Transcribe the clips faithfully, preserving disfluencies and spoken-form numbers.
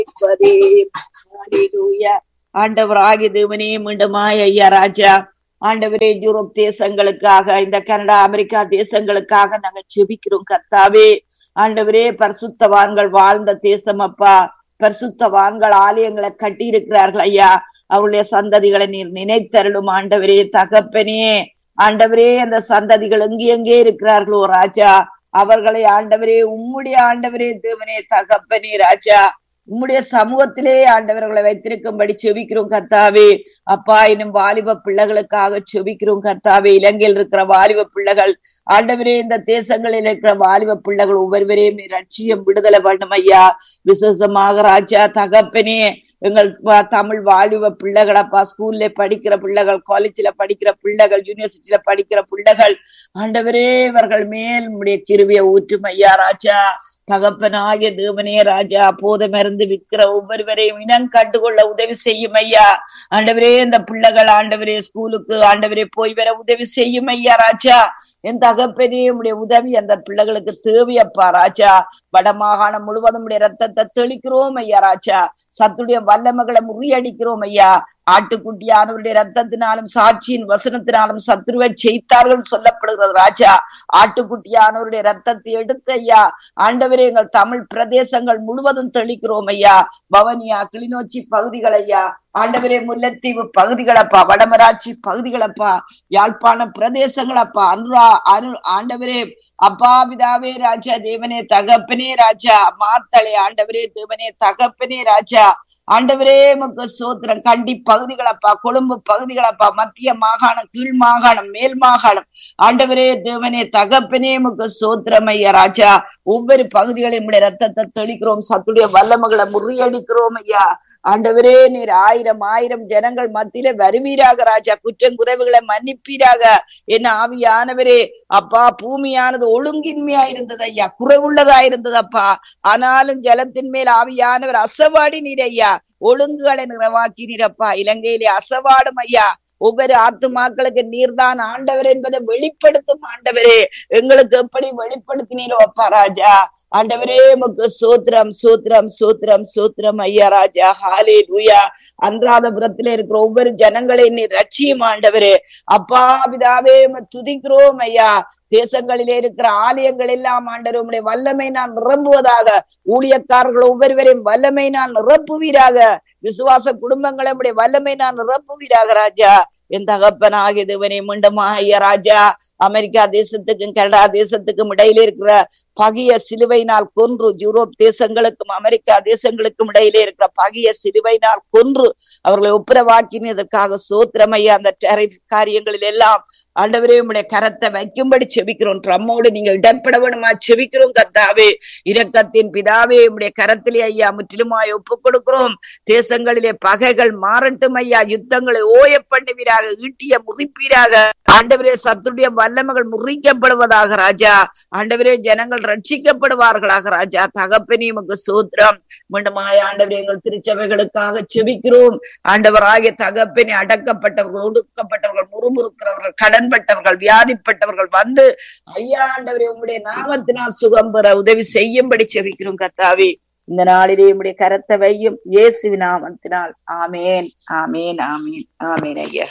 ஆண்டவராகிய தேவனே மீண்டுமாய் ஐயா ராஜா ஆண்டவரே யூரோப் தேசங்களுக்காக இந்த கனடா அமெரிக்கா தேசங்களுக்காக நாங்க செபிக்கிறோம் கர்த்தாவே. ஆண்டவரே பரிசுத்தவான்கள் வாழ்ந்த தேசம் அப்பா, பரிசுத்தவான்கள் ஆலயங்களை கட்டி இருக்கிறார்கள் ஐயா. அவருடைய சந்ததிகளை நீர் நினைத்தருளும் ஆண்டவரே தகப்பனே. ஆண்டவரே அந்த சந்ததிகள் எங்கே எங்கே இருக்கிறார்களோ ராஜா, அவர்களை ஆண்டவரே உம்முடைய ஆண்டவரே தேவனே தகப்பனே ராஜா உம்முடைய சமூகத்திலே ஆண்டவர்களை வைத்திருக்கும்படி செபிக்கிறோம் கர்த்தாவே. அப்பா இன்னும் வாலிப பிள்ளைகளுக்காக செபிக்கிறோம் கர்த்தாவே. இலங்கையில் இருக்கிற வாலிப பிள்ளைகள் ஆண்டவரே, இந்த தேசங்களில் இருக்கிற வாலிப பிள்ளைகள் ஒவ்வொருவரையும் லட்சியம் விடுதலை பண்ணும் ஐயா. விசேஷமாக ராஜா தகப்பனே எங்கள் தமிழ் வாலிப பிள்ளைகளப்பா, ஸ்கூல்ல படிக்கிற பிள்ளைகள், காலேஜ்ல படிக்கிற பிள்ளைகள், யூனிவர்சிட்டியில படிக்கிற பிள்ளைகள் ஆண்டவரே இவர்கள் மேல் உம்முடைய கிருபையை ஊற்றும் ஐயா ராஜா. தகப்பனாகிய தேவனே ராஜா, போதமிருந்து விற்கிற ஒவ்வொருவரையும் இனம் கண்டுகொள்ள உதவி செய்யும் ஐயா. ஆண்டவரே இந்த பிள்ளைகள் ஆண்டவரே ஸ்கூலுக்கு ஆண்டவரே போய் வர உதவி செய்யும் ஐயா ராஜா. என் தகப்பனே உடைய உதவி அந்த பிள்ளைகளுக்கு தேவையப்பா ராஜா. வடமாகாணம் முழுவதும் உடைய ரத்தத்தை தெளிக்கிறோம் ஐயா ராஜா. சத்துடைய வல்லமைகளை முறியடிக்கிறோம் ஐயா. ஆட்டுக்குட்டியானவருடைய ரத்தத்தினாலும் சாட்சியின் வசனத்தினாலும் சத்துருவை ஜெயித்தார்கள் சொல்லப்படுகிறது ராஜா. ஆட்டுக்குட்டியானவருடைய ரத்தத்தை எடுத்து ஐயா ஆண்டவரே எங்கள் தமிழ் பிரதேசங்கள் முழுவதும் தெளிக்கிறோம் ஐயா. பவனியா, கிளிநொச்சி பகுதிகள் ஐயா, ஆண்டவரே முல்லைத்தீவு பகுதிகளப்பா, வடமராட்சி பகுதிகளப்பா, யாழ்ப்பாணம் பிரதேசங்களப்பா, அனுரா அனு ஆண்டவரே அப்பா பிதாவே ராஜா தேவனே தகப்பனே ராஜா, மாத்தளை ஆண்டவரே தேவனே தகப்பனே ராஜா. ஆண்டவரே முக்கு சோத்திரம். கண்டி பகுதிகளப்பா, கொழும்பு பகுதிகளப்பா, மத்திய மாகாணம், கீழ் மாகாணம், மேல் மாகாணம் ஆண்டவரே தேவனே தகப்பனே முக்கு சோத்திரம் ஐயா ராஜா. ஒவ்வொரு பகுதிகளையும் உடைய ரத்தத்தை தெளிக்கிறோம், சத்துடைய வல்லமைகளை முறியடிக்கிறோம் ஐயா. ஆண்டவரே நீர் ஆயிரம் ஆயிரம் ஜனங்கள் மத்தியில வருவீராக ராஜா. குற்றம் குறைவுகளை மன்னிப்பீராக. என்ன ஆவியானவரே அப்பா, பூமியானது ஒழுங்கின்மையா இருந்தது ஐயா, குறைவுள்ளதா இருந்தது அப்பா. ஆனாலும் ஜலத்தின் மேல் ஆவியானவர் அசவாடி நீர் ஐயா, ஒழுங்குகளை நிறைவாக்கினீரப்பா. இலங்கையிலே அசவாடும் ஐயா. ஒவ்வொரு ஆத்துமாக்களுக்கு நீர்தான் ஆண்டவர் என்பதை வெளிப்படுத்தும் ஆண்டவரே. எங்களுக்கு எப்படி வெளிப்படுத்தினீரோ அப்பா ராஜா. ஆண்டவரே உமக்கு சோத்திரம் சோத்திரம் சோத்திரம் சோத்திரம் ஐயா ராஜா. ஹல்லேலூயா. அன்றாதபுரத்திலே இருக்கிற ஒவ்வொரு ஜனங்களையும் நீர் ரட்சியும் ஆண்டவரே. அப்பா பிதாவே துதிக்கிறோம் ஐயா. தேசங்களிலே இருக்கிற ஆலயங்கள் எல்லாம் ஆண்டவர் உம்முடைய வல்லமை நான் நிரம்புவதாக. ஊழியக்காரர்கள் ஒவ்வொருவரையும் வல்லமை நான் நிரப்புவீராக. விசுவாச குடும்பங்களை உம்முடைய வல்லமை நான் நிரப்புவீராக ராஜா. என் தகப்பனாகிய தேவனே மீண்டுமா ஐயா ராஜா, அமெரிக்கா தேசத்துக்கும் கனடா தேசத்துக்கும் இடையில இருக்கிற பகிய சிலுவையினால் கொன்று, யூரோப் தேசங்களுக்கும் அமெரிக்கா தேசங்களுக்கும் இடையிலே இருக்கிற பகிய சிலுவையினால் கொன்று அவர்களை ஒப்புரவாக்கினதற்காக சோத்திரம் ஐயா. அந்த டெரிஃப் காரியங்களில் எல்லாம் ஆண்டவரே உம்முடைய கரத்தை வைக்கும்படி செபிக்கிறோம். ட்ரம்மோடு நீங்க இடப்பட வேணுமா செபிக்கிறோம் கர்த்தாவே. இரக்கத்தின் பிதாவே உம்முடைய கரத்திலே ஐயா முற்றிலுமாய் ஒப்பு கொடுக்கிறோம். தேசங்களிலே பகைகள் மாறட்டும் ஐயா. யுத்தங்களை ஓய பண்ணுவீராக, ஈட்டிய முறிப்பீராக ஆண்டவரே. சத்துடைய வல்லமைகள் முறிக்கப்படுவதாக ராஜா. ஆண்டவரே ஜனங்கள் ரட்சிக்கப்படுவார்களாக ராஜா. தகப்பனே உமக்கு சோத்திரம். மீண்டுமாய் ஆண்டவரே எங்கள் திருச்சபைகளுக்காக செபிக்கிறோம். ஆண்டவராகிய தகப்பனே, அடக்கப்பட்டவர்கள், ஒடுக்கப்பட்டவர்கள், முறுமுறுக்கிறவர்கள், கடன்பட்டவர்கள், வியாதிப்பட்டவர்கள் வந்து ஐயா ஆண்டவரே உம்முடைய நாமத்தினால் சுகம் பெற உதவி செய்யும்படி செபிக்கிறோம் கர்த்தாவே. இந்த நாளிலே உம்முடைய கரத்தை வையும் இயேசுவின் நாமத்தினால். ஆமேன் ஆமேன் ஆமேன் ஆமேன் ஐயா.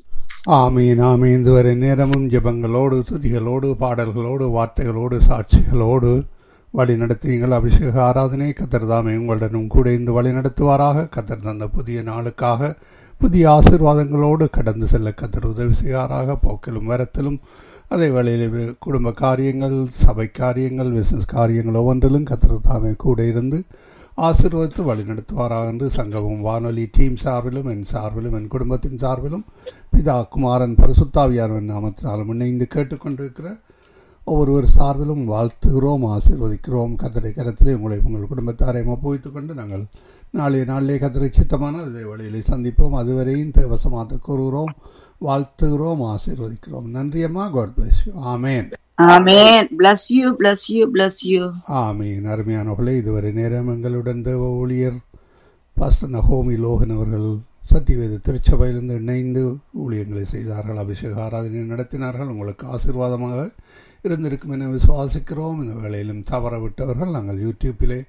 ஆமீன் ஆமீன். இதுவரை நேரமும் ஜெபங்களோடு, துதிகளோடு, பாடல்களோடு, வார்த்தைகளோடு, சாட்சிகளோடு வழி நடத்தியங்கள். அபிஷேக ஆராதனை கத்தர் தாமே உங்களுடனும் கூட இருந்து வழி நடத்துவாராக. கத்தர் தந்த புதிய நாளுக்காக புதிய ஆசீர்வாதங்களோடு கடந்து செல்ல கத்தர் உதவி செய்யாராக. போக்கிலும் வரத்திலும் அதே வேளையில் குடும்ப காரியங்கள், சபை காரியங்கள், பிசினஸ் காரியங்கள் ஒவ்வொன்றிலும் கத்தர் தாமே கூட இருந்து ஆசீர்வதித்து வழி நடத்துவாராக என்று சங்கமும் வானொலி டீம் சார்பிலும் என் சார்பிலும் என் குடும்பத்தின் சார்பிலும் பிதா குமாரன் பரிசுத்தாவியானவரின் நாமத்தினாலும் இணைந்து கேட்டுக்கொண்டிருக்கிற ஒவ்வொருவர் சார்பிலும் வாழ்த்துகிறோம், ஆசீர்வதிக்கிறோம். கத்தரை கரத்திலே உங்களை உங்கள் குடும்பத்தாரை ஒப்புவித்துக் கொண்டு நாங்கள் நாளைய நாளிலே கத்தரை சித்தமான இதே வழியிலே சந்திப்போம். அதுவரையும் தேவசமாக கூறுகிறோம், வாழ்த்துகிறோம், ஆசீர்வதிக்கிறோம். நன்றி அம்மா. God bless you. Amen amen. bless you bless you bless you. ஆமீன். அருமையானவர்களே, இதுவரை நேரம் எங்களுடன் தேவ ஊழியர் பாஸ்டர் நகோமி லோகன் அவர்கள் சத்தியவேத திருச்சபையிலிருந்து இணைந்து ஊழியங்களை செய்தார்கள், அபிஷேக ஆராதனை நடத்தினார்கள். உங்களுக்கு ஆசீர்வாதமாக இருந்திருக்கும் என விசுவாசிக்கிறோம். இந்த வேளையிலும் தவற விட்டவர்கள் நாங்கள் யூடியூப்பிலே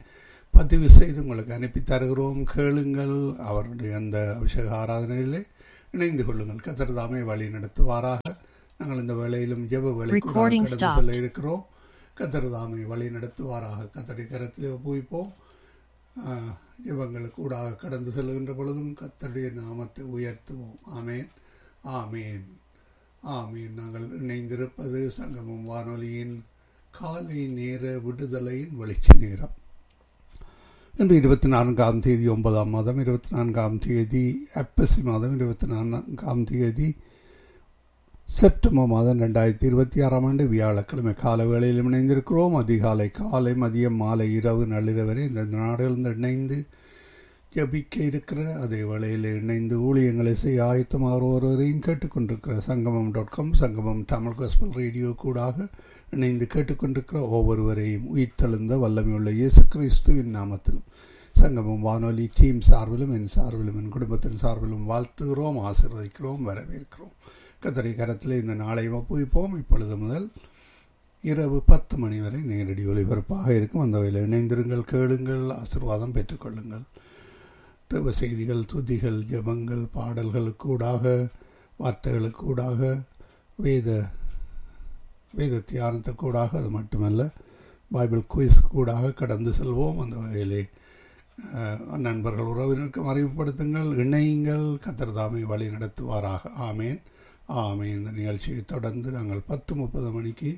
பதிவு செய்து உங்களுக்கு அனுப்பி தருகிறோம். கேளுங்கள். அவருடைய அந்த அபிஷேக ஆராதனையிலே இணைந்து கொள்ளுங்கள். கர்த்தர் தாமே வழி நடத்துவாராக. நாங்கள் இந்த வேளையிலும் ஜெப வேளை கூட கடந்து செல்ல இருக்கிறோம். கர்த்தர் தாமே வழி நடத்துவாராக. கர்த்தருடைய கரத்திலே ஒப்புவிப்போம். ஜெபங்களுக்கு கூட கடந்து செல்கின்ற பொழுதும் கர்த்தருடைய நாமத்தை உயர்த்துவோம். ஆமேன், ஆமேன், ஆமேன். நாங்கள் இணைந்திருப்பது சங்கமம் வானொலியின் காலை நேர விடுதலையின் வெளிச்ச நேரம். இன்று இருபத்தி நான்காம் தேதி ஒன்பதாம் மாதம் இருபத்தி நான்காம் தேதி ஐப்பசி மாதம் இருபத்தி நான்காம் தேதி செப்டம்பர் மாதம் ரெண்டாயிரத்தி இருபத்தி ஆறாம் ஆண்டு வியாழக்கிழமை கால வேளையில் இணைந்திருக்கிறோம். அதிகாலை, காலை, மதியம், மாலை, இரவு, நள்ளிரவு வரை இந்த நாடுகளில் இணைந்து ஜபிக்க இருக்கிற அதே வேளையில் இணைந்து ஊழியங்களை செய்ய ஆயத்தமாக ஒருவரையும் கேட்டுக்கொண்டிருக்கிற சங்கமம் டாட் காம் சங்கமம் தமிழ் காஸ்பல் ரேடியோ கூடாக இணைந்து கேட்டுக்கொண்டிருக்கிற ஒவ்வொருவரையும் உயிர்த்தெழுந்த வல்லமையுள்ள இயேசு கிறிஸ்துவின் நாமத்திலும் சங்கமம் வானொலி டீம் சார்பிலும் என் சார்பிலும் என் குடும்பத்தின் சார்பிலும் வாழ்த்துகிறோம், ஆசீர்வதிக்கிறோம், வரவேற்கிறோம். கர்த்தருடைய கரத்தில் இந்த நாளை ஒப்புவிப்போம். இப்பொழுது முதல் இரவு பத்து மணி வரை நேரடி ஒலிபரப்பாக இருக்கும். அந்த வகையில் இணைந்திருங்கள், கேளுங்கள், ஆசீர்வாதம் பெற்றுக்கொள்ளுங்கள். தேவ செய்திகள், துதிகள், ஜபங்கள், பாடல்களுக்கூடாக, வார்த்தைகளுக்கூடாக, வேத வேத தியானத்துக்கூடாக, அது மட்டுமல்ல பைபிள் குயிஸ் கூடாக கடந்து செல்வோம். அந்த வகையிலே நண்பர்கள் உறவினருக்கும் அறிவுப்படுத்துங்கள், இணையுங்கள். கர்த்தர் தாமே வழி நடத்துவாராக. ஆமேன், ஆமேன். இந்த நிகழ்ச்சியை தொடர்ந்து நாங்கள் பத்து முப்பது மணிக்கு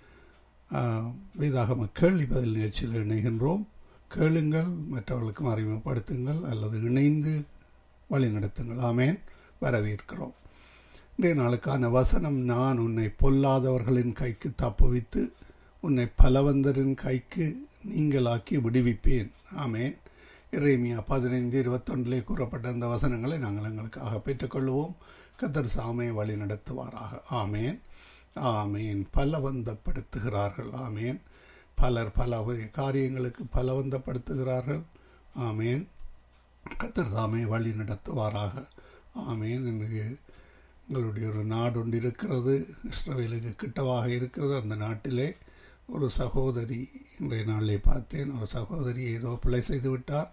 வேதாகம கேள்வி பதில் நிகழ்ச்சியில் இணைகின்றோம். கேளுங்கள், மற்றவர்களுக்கும் அறிமுகப்படுத்துங்கள் அல்லது இணைந்து வழி நடத்துங்கள். ஆமேன், வரவேற்கிறோம். இன்றைய நாளுக்கான வசனம், நான் உன்னை பொல்லாதவர்களின் கைக்கு தப்புவித்து உன்னை பலவந்தரின் கைக்கு நீங்களாக்கி விடுவிப்பேன். ஆமேன். எரேமியா பதினைந்து இருபத்தொன்றிலே கூறப்பட்ட அந்த வசனங்களை நாங்கள் எங்களுக்காக பெற்றுக்கொள்வோம். கர்த்தர் சாமே வழி நடத்துவாராக. ஆமேன், ஆமேன். பலவந்தப்படுத்துகிறார்கள். ஆமேன். பலர் பல காரியங்களுக்கு பலவந்தப்படுத்துகிறார்கள். ஆமேன். கர்த்தர் தாமே வழி நடத்துவாராக. ஆமேன். இன்றைக்கு எங்களுடைய ஒரு நாடு ஒன்று இருக்கிறது, இஸ்ரவேலுக்கு கிட்டவாக இருக்கிறது. அந்த நாட்டிலே ஒரு சகோதரி, இன்றைய நாளிலே பார்த்தேன், ஒரு சகோதரி ஏதோ பிழை செய்து விட்டார்.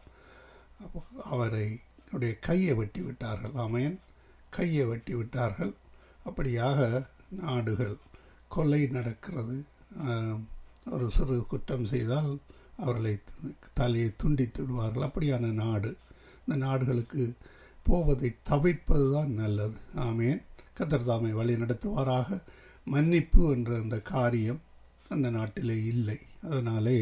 அவரை உடைய கையை வெட்டி விட்டார்கள். ஆமேன், கையை வெட்டி விட்டார்கள். அப்படியாக நாடுகள் கொலை நடக்கிறது. ஒரு சிறு குற்றம் செய்தால் அவர்களை தலையை துண்டித்து விடுவார்கள். அப்படியான நாடு. இந்த நாடுகளுக்கு போவதை தவிர்ப்பது தான் நல்லது. ஆமேன். கர்த்தர் தாமே வழி நடத்துவாராக. மன்னிப்பு என்ற அந்த காரியம் அந்த நாட்டிலே இல்லை. அதனாலே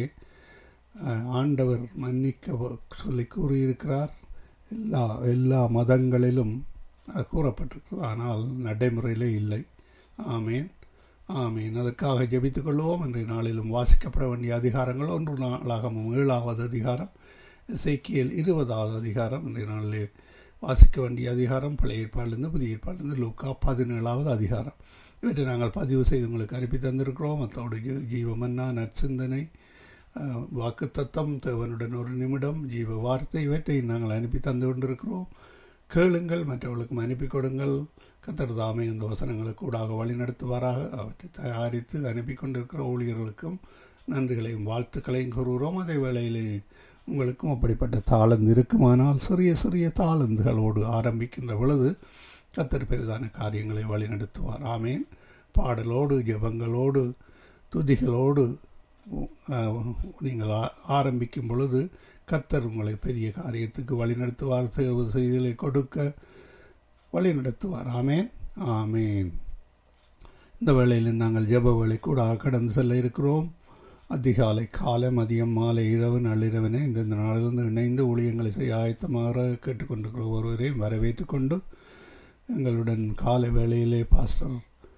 ஆண்டவர் மன்னிக்க சொல்லி கூறியிருக்கிறார். எல்லா எல்லா மதங்களிலும் கூறப்பட்டிருக்கிறது, ஆனால் நடைமுறையிலே இல்லை. ஆமேன், ஆமீன். அதற்காக ஜெபித்துக் கொள்வோம். இன்றைய நாளிலும் வாசிக்கப்பட வேண்டிய அதிகாரங்கள் ஒன்று நாளாகமும் ஏழாவது அதிகாரம், எசேக்கியேல் இருபதாவது அதிகாரம். இன்றைய நாளிலே வாசிக்க வேண்டிய அதிகாரம் பழைய ஏற்பாடிலிருந்து புதிய ஏற்பாடிலிருந்து லூக்கா பதினேழாவது அதிகாரம். இவற்றை நாங்கள் பதிவு செய்து உங்களுக்கு அனுப்பி தந்திருக்கிறோம். அத்தோடு ஜீவமன்னா, நற்சிந்தனை, வாக்கு தத்தம், தேவனுடன் ஒரு நிமிடம், ஜீவ வார்த்தை, இவற்றை நாங்கள் அனுப்பி தந்து கொண்டிருக்கிறோம். கேளுங்கள், மற்றவர்களுக்கும் அனுப்பி கொடுங்கள். கர்த்தர் தாமே இந்த வசனங்களுக்கு கூடாக வழி நடத்துவாராக. அவற்றை தயாரித்து அனுப்பி கொண்டிருக்கிற ஊழியர்களுக்கும் நன்றிகளையும் வாழ்த்துக்களையும் கூறுகிறோம். அதே வேளையிலே உங்களுக்கும் அப்படிப்பட்ட தாளந்து இருக்குமானால் சிறிய சிறிய தாளந்துகளோடு ஆரம்பிக்கின்ற பொழுது கர்த்தர் பெரிதான காரியங்களை வழி நடத்துவார். ஆமேன். பாடலோடு, ஜெபங்களோடு, துதிகளோடு நீங்கள் ஆரம்பிக்கும் பொழுது கர்த்தர் உங்களை பெரிய காரியத்துக்கு வழி நடத்துவார். செய்திகளை கொடுக்க வழி நடத்துவார். ஆமேன், ஆமேன். இந்த வேளையில் நாங்கள் ஜெப வேளை கூட கடந்து செல்ல இருக்கிறோம். அதிகாலை, காலை, மதியம், மாலை, இரவு, நள்ளிரவினை இந்த நாளிலிருந்து இணைந்து ஊழியங்களை செய்ய ஆயத்தமாக கேட்டுக்கொண்டிருக்கிற ஒருவரையும் வரவேற்று கொண்டு எங்களுடன் காலை வேளையிலே பாஸ்டர்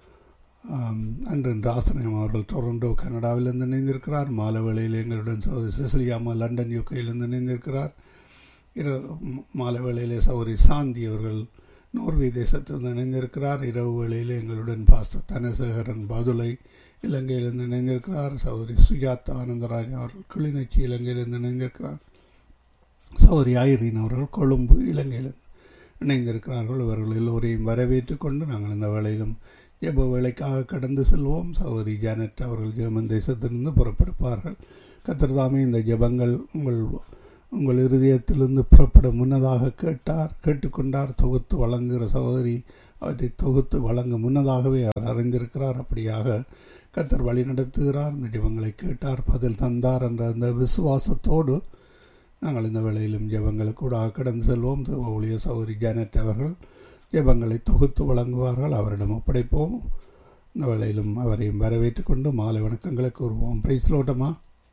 அன்றன் ராசனம் அவர்கள் டொரண்டோ கனடாவிலிருந்து இணைந்திருக்கிறார். மாலை வேளையில் எங்களுடன் சௌரி சிசிலியாமா லண்டன் யூகேயிலிருந்து இணைந்திருக்கிறார். இர மாலை வேளையிலே சௌரி சாந்தி அவர்கள் நோர்வே தேசத்திலிருந்து இணைந்திருக்கிறார். இரவு வேளையில் எங்களுடன் பாஸ்டர் தனசேகரன் பதுளை இலங்கையிலிருந்து இணைந்திருக்கிறார். சௌரி சுஜாதா ஆனந்தராஜ் அவர்கள் கிளிநொச்சி இலங்கையிலிருந்து இணைந்திருக்கிறார். சௌரி ஐரீன் அவர்கள் கொழும்பு இலங்கையிலிருந்து இணைந்திருக்கிறார்கள். இவர்கள் எல்லோரையும் வரவேற்று கொண்டு நாங்கள் இந்த வேளையிலும் ஜெப வேலைக்காக கடந்து செல்வோம். சௌரி ஜானட் அவர்கள் ஜெர்மன் தேசத்திலிருந்து புறப்படுப்பார்கள். கர்த்தர் தாமே இந்த ஜெபங்கள் உங்கள் உங்கள் இருதயத்திலிருந்து புறப்பட முன்னதாக கேட்டார், கேட்டுக்கொண்டார். தொகுத்து வழங்குகிற சகோதரி அவற்றை தொகுத்து வழங்க முன்னதாகவே அவர் அறிந்திருக்கிறார். அப்படியாக கர்த்தர் வழி நடத்துகிறார். இந்த ஜெபங்களை கேட்டார், பதில் தந்தார் என்ற அந்த விசுவாசத்தோடு நாங்கள் இந்த வேளையிலும் ஜெபங்களுக்கு கூட கடந்து செல்வோம். ஊழிய சகோதரி ஜானட் அவர்கள் ஜெபங்களை தொகுத்து வழங்குவார்கள். அவரிடம் ஒப்படைப்போம். இந்த வேளையிலும் அவரையும் வரவேற்றுக் கொண்டு மாலை வணக்கங்களை கூறுவோம். பிரைஸ் லோட்டமா.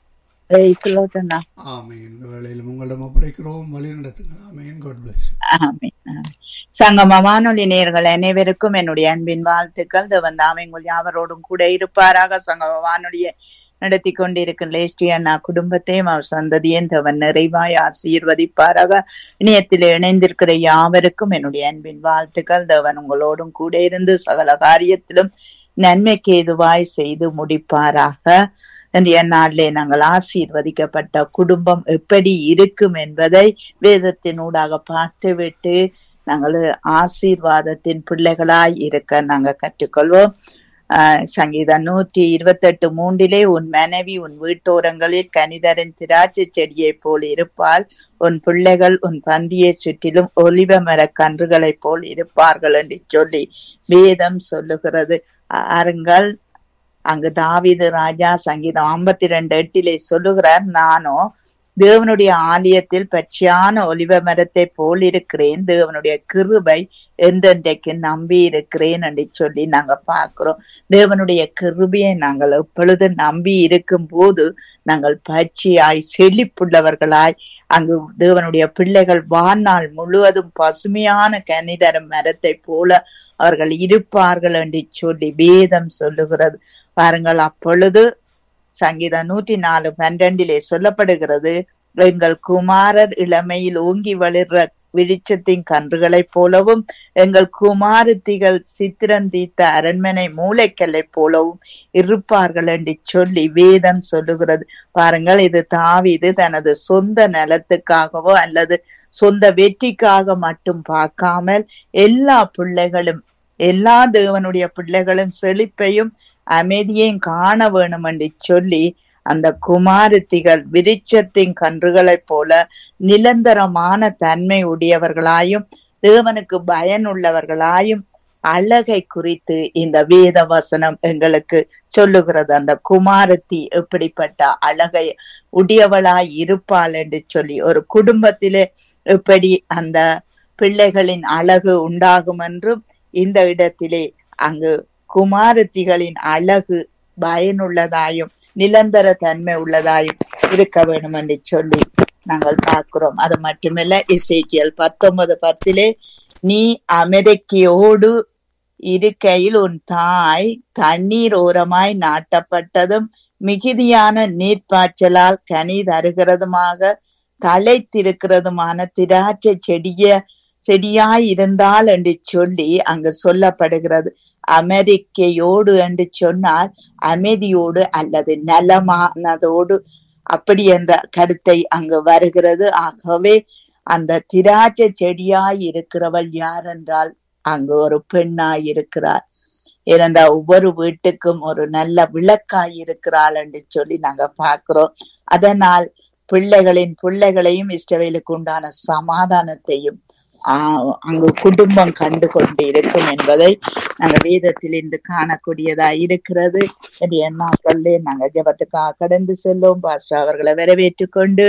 ஆமீன். இந்த வேளையிலும் உங்களிடம் ஒப்படைக்கிறோம், வழி நடத்துங்கள். ஆமீன். God plus. ஆமீன். சங்கம வானொலி நேயர்கள் அனைவருக்கும் என்னுடைய அன்பின் வாழ்த்துக்கள். தேவன் தாமே உங்கள் யாவரோடும் கூட இருப்பாராக. சங்கம வானொலியை நடத்தி கொண்டிருக்கும் லேஸ்டி அண்ணா குடும்பத்தையும் அவர் சந்ததியும் தேவன் நிறைவாய் ஆசீர்வதிப்பாராக. இணையத்தில் இணைந்திருக்கிற யாவருக்கும் என்னுடைய அன்பின் வாழ்த்துக்கள். தேவன் உங்களோடும் கூட இருந்து சகல காரியத்திலும் நன்மைக்கு ஏதுவாய் செய்து முடிப்பாராக. இன்றைய நாளிலே நாங்கள் ஆசீர்வதிக்கப்பட்ட குடும்பம் எப்படி இருக்கும் என்பதை வேதத்தினூடாக பார்த்துவிட்டு நாங்கள் ஆசீர்வாதத்தின் பிள்ளைகளாய் இருக்க நாங்கள் கற்றுக்கொள்வோம். ஆஹ் சங்கீதம் நூற்றி இருபத்தி எட்டு மூன்றிலே, உன் மனைவி உன் வீட்டோரங்களில் கனிதரின் திராட்சை செடியை போல் இருப்பாள், உன் பிள்ளைகள் உன் பந்தியை சுற்றிலும் ஒலிவ மர கன்றுகளை போல் இருப்பார்கள் என்று சொல்லி வேதம் சொல்லுகிறது. அருங்கள் அங்கு தாவீது ராஜா சங்கீதம் ஐம்பத்தி ரெண்டு எட்டிலே சொல்லுகிறார், நானோ தேவனுடைய ஆலயத்தில் பச்சையான ஒலிவ மரத்தை போல் இருக்கிறேன், தேவனுடைய கிருபை என்றென்றைக்கு நம்பி இருக்கிறேன் என்று சொல்லி நாங்க பார்க்கிறோம். தேவனுடைய கிருபையை நாங்கள் எப்பொழுது நம்பி இருக்கும் போது நாங்கள் பச்சையாய் செழிப்புள்ளவர்களாய் அங்கு தேவனுடைய பிள்ளைகள் வாழ்நாள் முழுவதும் பசுமையான கனிதரும் மரத்தை போல அவர்கள் இருப்பார்கள் என்று சொல்லி வேதம் சொல்லுகிறது. பாருங்கள், அப்பொழுது சங்கீதம் நூற்றி நாலு பன்னிரண்டிலே சொல்லப்படுகிறது, எங்கள் குமாரர் இளமையில் ஓங்கி வளர்ற வெளிச்சத்தின் கன்றுகளை போலவும் எங்கள் குமாரத்திகள் சித்திரந்தீத்த அரண்மனை மூளைக்கல்லை போலவும் இருப்பார்கள் என்று சொல்லி வேதம் சொல்லுகிறது. பாருங்கள், இது தாவீது தனது சொந்த நலத்துக்காகவோ அல்லது சொந்த வெற்றிக்காக மட்டும் பார்க்காமல் எல்லா பிள்ளைகளும் எல்லா தேவனுடைய பிள்ளைகளும் செழிப்பையும் அமைதியையும் காண வேணும் என்று சொல்லி அந்த குமாரத்திகள் விருட்சத்தின் கன்றுகளைப் போல நிரந்தரமான தன்மை உடையவர்களாயும் தேவனுக்கு பயனுள்ளவர்களாயும் அழகை குறித்து இந்த வேத வசனம் எங்களுக்கு சொல்லுகிறது. அந்த குமாரத்தி எப்படிப்பட்ட அழகை உடையவளாய் இருப்பாள் என்று சொல்லி, ஒரு குடும்பத்திலே எப்படி அந்த பிள்ளைகளின் அழகு உண்டாகும் என்றும் இந்த இடத்திலே அங்கு குமாரத்திகளின் அழகு பயனுள்ளதாயும் நிரந்தர தன்மை உள்ளதாயும் இருக்க வேண்டும் என்று சொல்லி நாங்கள் பார்க்கிறோம். அது மட்டுமல்ல, எசேக்கியேல் பத்தொன்பது பத்திலே, நீ அமெரிக்கையோடு இருக்கையில் உன் தாய் தண்ணீர் ஓரமாய் நாட்டப்பட்டதும் மிகுதியான நீர்ப்பாய்ச்சலால் கனி தருகிறதுமாக தழைத்திருக்கிறதுமான திராட்சை செடிய செடியாய் இருந்தால் என்று சொல்லி அங்கு சொல்லப்படுகிறது. அமெரிக்கையோடு என்று சொன்னால் அமைதியோடு அல்லது நலமானதோடு அப்படி என்ற கருத்தை அங்கு வருகிறது. ஆகவே அந்த திராட்சை செடியாய் இருக்கிறவள் யார் என்றால் அங்கு ஒரு பெண்ணாய் இருக்கிறார். ஏனென்றால் ஒவ்வொரு வீட்டுக்கும் ஒரு நல்ல விளக்காய் இருக்கிறாள் என்று சொல்லி நாங்க பார்க்கிறோம். அதனால் பிள்ளைகளின் பிள்ளைகளையும் இஸ்ரவேலுக்கு உண்டான சமாதானத்தையும் ஆஹ் அங்கு குடும்பம் கண்டு கொண்டு இருக்கும் என்பதை நாங்க வேதத்தில் இருந்து காணக்கூடியதா இருக்கிறது. நாட்கள்ல நாங்க ஜெபத்துக்காக கடந்து செல்லும் பாஸ்டர் அவர்களை வரவேற்று கொண்டு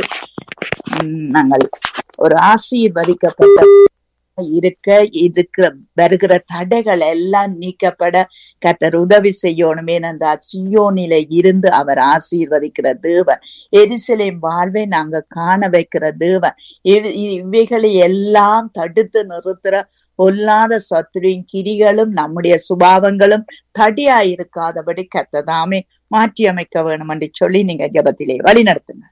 உம் நாங்கள் ஒரு ஆசீர்வதிக்கப்பட்ட இருக்க இருக்கிற வருகிற தடைகள் எல்லாம் நீக்கப்பட கர்த்தர் உதவி செய்யணும். ஏனென்றால் சியோனில இருந்து அவர் ஆசீர்வதிக்கிற தேவன், எருசலேம் வாழ்வை நாங்க காண வைக்கிற தேவன். இவைகளை எல்லாம் தடுத்து நிறுத்துற பொல்லாத சத்துருவின் கிரிகளும் நம்முடைய சுபாவங்களும் தடியாயிருக்காதபடி கர்த்தர் தாமே மாற்றி அமைக்க வேணும் என்று சொல்லி நீங்க ஜெபத்திலே வழி நடத்துங்க.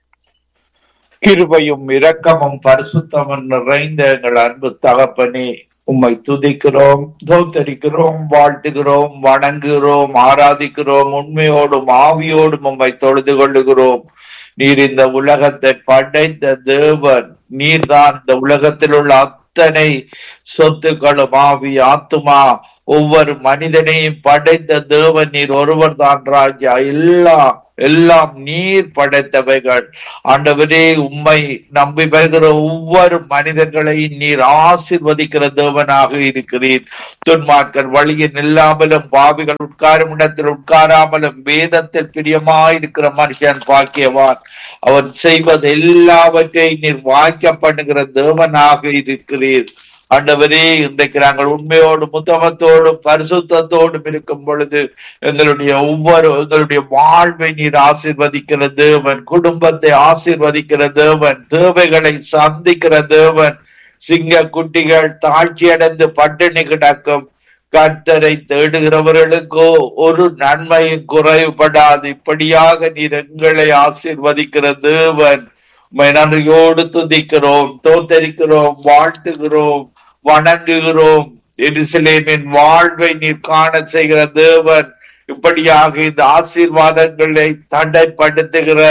கிருபையும் இரக்கமும் பரிசுத்தமும் நிறைந்த எங்கள் அன்பு தகப்பனே, உம்மை துதிக்கிறோம், தோத்தரிக்கிறோம், வாழ்த்துகிறோம், வணங்குகிறோம், ஆராதிக்கிறோம். உண்மையோடும் ஆவியோடும் உம்மை தொழுது கொள்ளுகிறோம். நீர் இந்த உலகத்தை படைத்த தேவன். நீர்தான் இந்த உலகத்தில் உள்ள அத்தனை சொத்துக்களும் ஆவி ஆத்துமா ஒவ்வொரு மனிதனையும் படைத்த தேவன் நீர் ஒருவர் தான் ராஜா. எல்லா எல்லாம் நீர் படைத்தவைகள். ஆண்டவரே, உம்மை நம்பி வருகிற ஒவ்வொரு மனிதர்களையும் நீர் ஆசீர்வதிக்கிற தேவனாக இருக்கிறீர். துன்மார்க்கர் வழியில் நில்லாமலும் பாவிகள் உட்காரும் இடத்தில் உட்காராமலும் வேதத்தில் பிரியமாயிருக்கிற மனுஷன் பாக்கியவான். அவன் செய்வது எல்லாவற்றையும் நீர் வாய்க்க பண்ணுகிற தேவனாக இருக்கிறீர். ஆண்டவரே, இன்றைக்கு நாங்கள் உண்மையோடு முத்தமத்தோடும் பரிசுத்தத்தோடும் இருக்கும் பொழுது எங்களுடைய ஒவ்வொரு எங்களுடைய வாழ்வை நீர் ஆசீர்வதிக்கிற தேவன், குடும்பத்தை ஆசீர்வதிக்கிற தேவன், தேவைகளை சந்திக்கிற தேவன். சிங்க குட்டிகள் தாழ்ச்சி அடைந்து பட்டினி கிடக்கும் கர்த்தரை தேடுகிறவர்களுக்கோ ஒரு நன்மையும் குறைவுபடாது. இப்படியாக நீர் எங்களை ஆசீர்வதிக்கிற தேவன். உம்மை நன்றியோடு துதிக்கிறோம், தோத்தரிக்கிறோம், வாழ்த்துகிறோம், வணங்குகிறோம். எருசலேமின் வாழ்வை நீர் காண செய்கிற தேவன். இப்படியாக இந்த ஆசீர்வாதங்களை தடைப்படுத்துகிற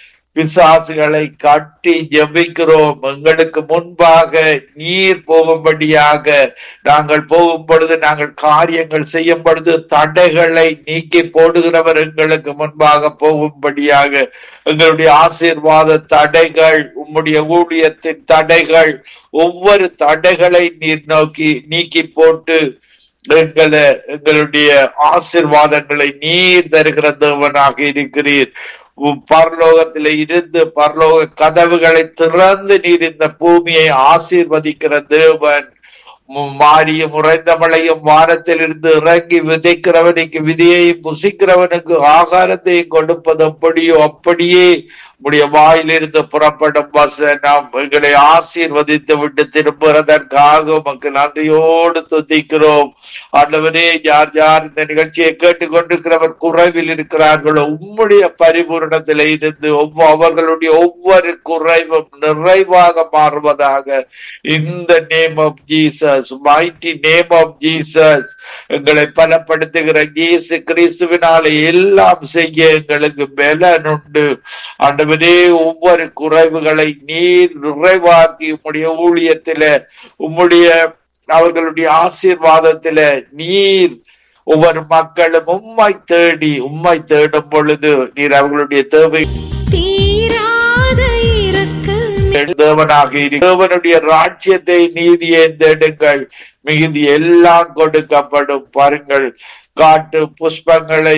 பிசாசுகளை கட்டி ஜெபிக்கிறோம். எங்களுக்கு முன்பாக நீர் போகும்படியாக, நாங்கள் போகும் பொழுது, நாங்கள் காரியங்கள் செய்யும் பொழுது தடைகளை நீக்கி போடுகிறவர் எங்களுக்கு முன்பாக போகும்படியாக, எங்களுடைய ஆசீர்வாத தடைகள், உம்முடைய ஊழியத்தின் தடைகள், ஒவ்வொரு தடைகளை நீர் நோக்கி நீக்கி போட்டு எங்களை எங்களுடைய ஆசீர்வாதங்களை நீர் தருகிற தேவனாக இருக்கிறீர். பரலோகத்தில இருந்து பரலோக கதவுகளை திறந்து நீர் இந்த பூமியை ஆசீர்வதிக்கிற தேவன். மாறிய முறைந்த மழையும் வானத்தில் இருந்து இறங்கி விதைக்கிறவனுக்கு விதையையும் புசிக்கிறவனுக்கு ஆகாரத்தையும் கொடுப்பது அப்படியோ அப்படியே உடைய வாயிலிருந்து புறப்படும் வசனம் எங்களை ஆசீர்வதித்து விட்டு திரும்புறதற்காக உமக்கு நன்றியோடு துதிக்கிறோம். ஆண்டவரே, யார் யார் இந்த நிகழ்ச்சியை கேட்டுக்கொண்டிருக்கிறவர் குறைவில் இருக்கிறார்களோ உம்முடைய பரிபூரணத்தில இருந்து அவர்களுடைய ஒவ்வொரு குறைவும் நிறைவாக மாறுவதாக. இந்த name of Jesus, mighty name of Jesus, எங்களை பலப்படுத்துகிற இயேசு கிறிஸ்துவினாலே எல்லாம் செய்ய எங்களுக்கு பலன் உண்டு. ஆண்டவரே, ஒவ்வொரு குறைவுகளை நீர் நிறைவாக்கி உம்முடைய ஊழியத்தில, உம்முடைய அவர்களுடைய ஆசீர்வாதத்தில நீர் ஒவ்வொரு மக்களும் உம்மை தேடி உம்மை தேடும் பொழுது நீர் அவர்களுடைய தேவை தேவனாக தேவனுடைய ராஜ்யத்தை நீதியை தேடுங்கள், மிகுதி எல்லாம் கொடுக்கப்படும். பாருங்கள், காட்டு புஷ்பங்களை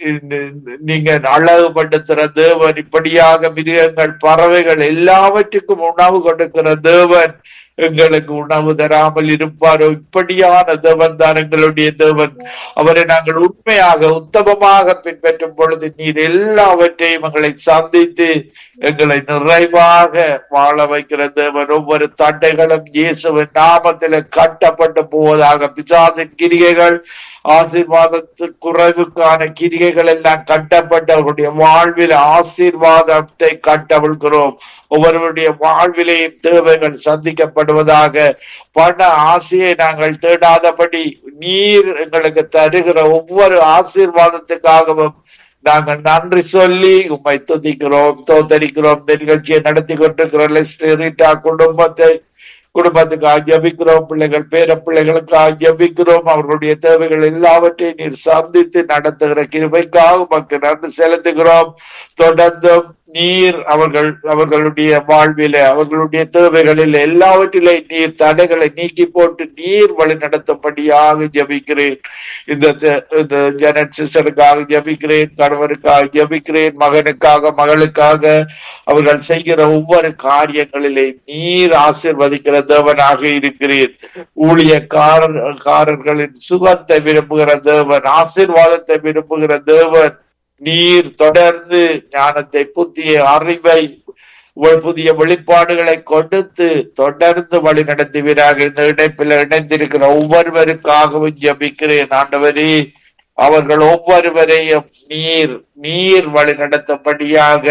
நீங்க அழகுபடுத்துற தேவன், இப்படியாக மிருகங்கள் பறவைகள் எல்லாவற்றுக்கும் உணவு கொடுக்கிற தேவன் எங்களுக்கு உணவு தராமல் இருப்பாரோ? இப்படியான தேவன் தான் எங்களுடைய தேவன். அவரை நாங்கள் உண்மையாக உத்தமமாக பின்பற்றும் பொழுது நீர் எல்லாவற்றையும் எங்களை சந்தித்து எங்களை நிறைவாக வாழ வைக்கிற தேவன். ஒவ்வொரு தட்டைகளும் இயேசுவின் நாமத்தில கட்டப்பட்டு போவதாக. பிசாசின் கிரிகைகள், ஆசீர்வாதத்து குறைவுக்கான கிரிகைகள் எல்லாம் கட்டப்பட்டு அவர்களுடைய வாழ்வில் ஆசீர்வாதத்தை கட்டவிழ்கிறோம். ஒவ்வொருவருடைய வாழ்விலேயும் தேவைகள் சந்திக்கப்படுவதாக. பண ஆசையை நாங்கள் தேடாதபடி நீர் எங்களுக்கு தருகிற ஒவ்வொரு ஆசீர்வாதத்துக்காகவும் நாங்கள் நன்றி சொல்லி உம்மை துதிக்கிறோம், தோத்தரிக்கிறோம். இந்த நிகழ்ச்சியை நடத்தி கொண்டிருக்கிற லெஸ்லி ரீட்டா குடும்பத்தை குடும்பத்துக்காக ஜபிக்கிறோம், பிள்ளைகள் பேர பிள்ளைகளுக்காக ஜபிக்கிறோம். அவர்களுடைய தேவைகள் எல்லாவற்றையும் நீர் சந்தித்து நடத்துகிற கிருபைக்காக உமக்கு நன்றி செலுத்துகிறோம். தொடர்ந்தும் நீர் அவர்கள் அவர்களுடைய வாழ்வில அவர்களுடைய தேவைகளில் எல்லாவற்றிலே நீர் தடைகளை நீக்கி போட்டு நீர் வழி நடத்தும்படியாக ஜபிக்கிறேன். இந்த ஜனட் சிஸ்டருக்காக ஜபிக்கிறேன், கணவருக்காக ஜபிக்கிறேன், மகனுக்காக மகளுக்காக. அவர்கள் செய்கிற ஒவ்வொரு காரியங்களிலே நீர் ஆசீர்வதிக்கிற தேவனாக இருக்கிறீர். ஊழியக்காரர்களின் சுகத்தை விரும்புகிற தேவன், ஆசீர்வாதத்தை விரும்புகிற தேவன். நீர் தொடர்ந்து ஞானத்தை, புத்திய அறிவை, புதிய வெளிப்பாடுகளை கொடுத்து தொடர்ந்து வழி நடத்துவீராக. இந்த இணைப்பில் இணைந்திருக்கிற ஒவ்வொருவருக்காகவும் ஜபிக்கிறேன். ஆண்டவரே, அவர்கள் ஒவ்வொருவரையும் நீர் நீர் வழி நடத்தபடியாக.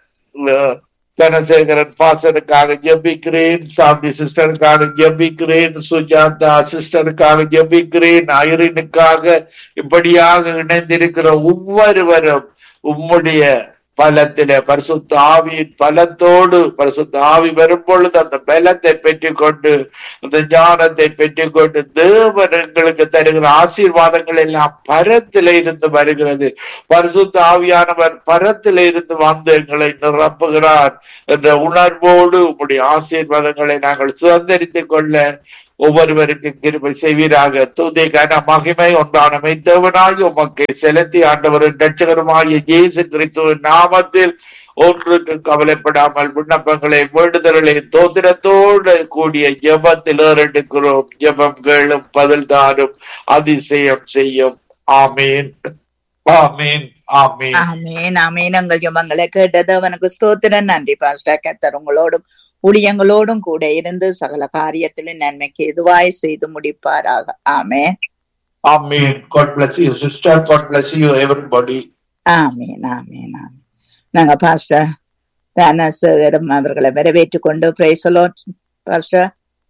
தனசேகரன் பாசனுக்காக ஜபிக்கிறேன், சாந்தி சிஸ்டருக்காக ஜபிக்கிறேன், சுஜாதா சிஸ்டருக்காக ஜபிக்கிறேன், ஐரினுக்காக. இப்படியாக இணைந்திருக்கிற ஒவ்வொருவரும் உம்முடைய பலத்திலே பரிசுத்த ஆவியின் பலத்தோடு பரிசுத்த ஆவி வரும் பொழுது அந்த பலத்தை பெற்றுக்கொண்டு அந்த ஞானத்தை பெற்றுக்கொண்டு தேவன் எங்களுக்கு தருகிற ஆசீர்வாதங்கள் எல்லாம் பரத்தில இருந்து வருகிறது. பரிசுத்த ஆவியானவர் பரத்தில இருந்து வந்து எங்களை நிரப்புகிறார் என்ற உணர்வோடு உங்களுடைய ஆசீர்வாதங்களை நாங்கள் சுதந்திரித்துக் கொள்ள ஒவ்வொருவருக்கும் கிருபை செய்வீராக. துதி கன மகிமை ஒன்றான மெய்தேவனாய் உமக்கு செலுத்தி ஆண்டவரின் இரட்சகருமாகிய இயேசு கிறிஸ்துவின் நாமத்தில் ஒன்றுக்கு கவலைப்படாமல் விண்ணப்பங்களை வேண்டுதல்களை தோத்திரத்தோடு கூடிய ஜெபத்தில் ஏறெடுக்கிறோம். ஜெபம் கேளும் பதில் தாரும் அதிசயம் செய்யும். ஆமீன் ஆமீன் ஆமீன் ஆமீன் ஆமீன். உங்கள் ஜெபங்களை கேட்டது அவனுக்கு ஸ்தோத்திரம். நன்றி பாஸ்டர். கர்த்தர் உங்களோடும் ஊழியங்களோடும் கூட இருந்து சகல காரியத்திலும் நன்மைக்கு எதுவாய் செய்து முடிப்பாராக. ஆமென் ஆமீன். God bless you sister. God bless you everybody. ஆமீன் ஆமீன் ஆமீன். நாங்க பாஸ்டர் தானசேகரம் அவர்களை வரவேற்றுக் கொண்டு praise the Lord pastor.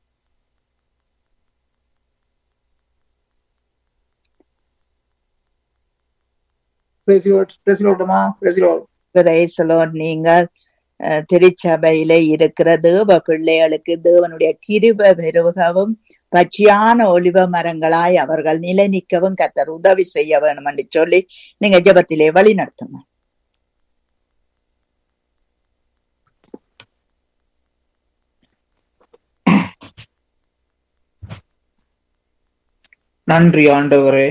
Praise the Lord. Praise the Lord அம்மா. Praise the Lord. Praise the Lord. நீங்கள் திருச்சபையில இருக்கிற தேவ பிள்ளைகளுக்கு தேவனுடைய கிருபை பெருகவும் பச்சையான ஒலிவ மரங்களாய் அவர்கள் நிலை நிற்கவும் கர்த்தர் உதவி செய்ய வேணும் என்று சொல்லி நீங்க ஜெபத்திலே வழி நடத்துங்க. நன்றி ஆண்டவரே.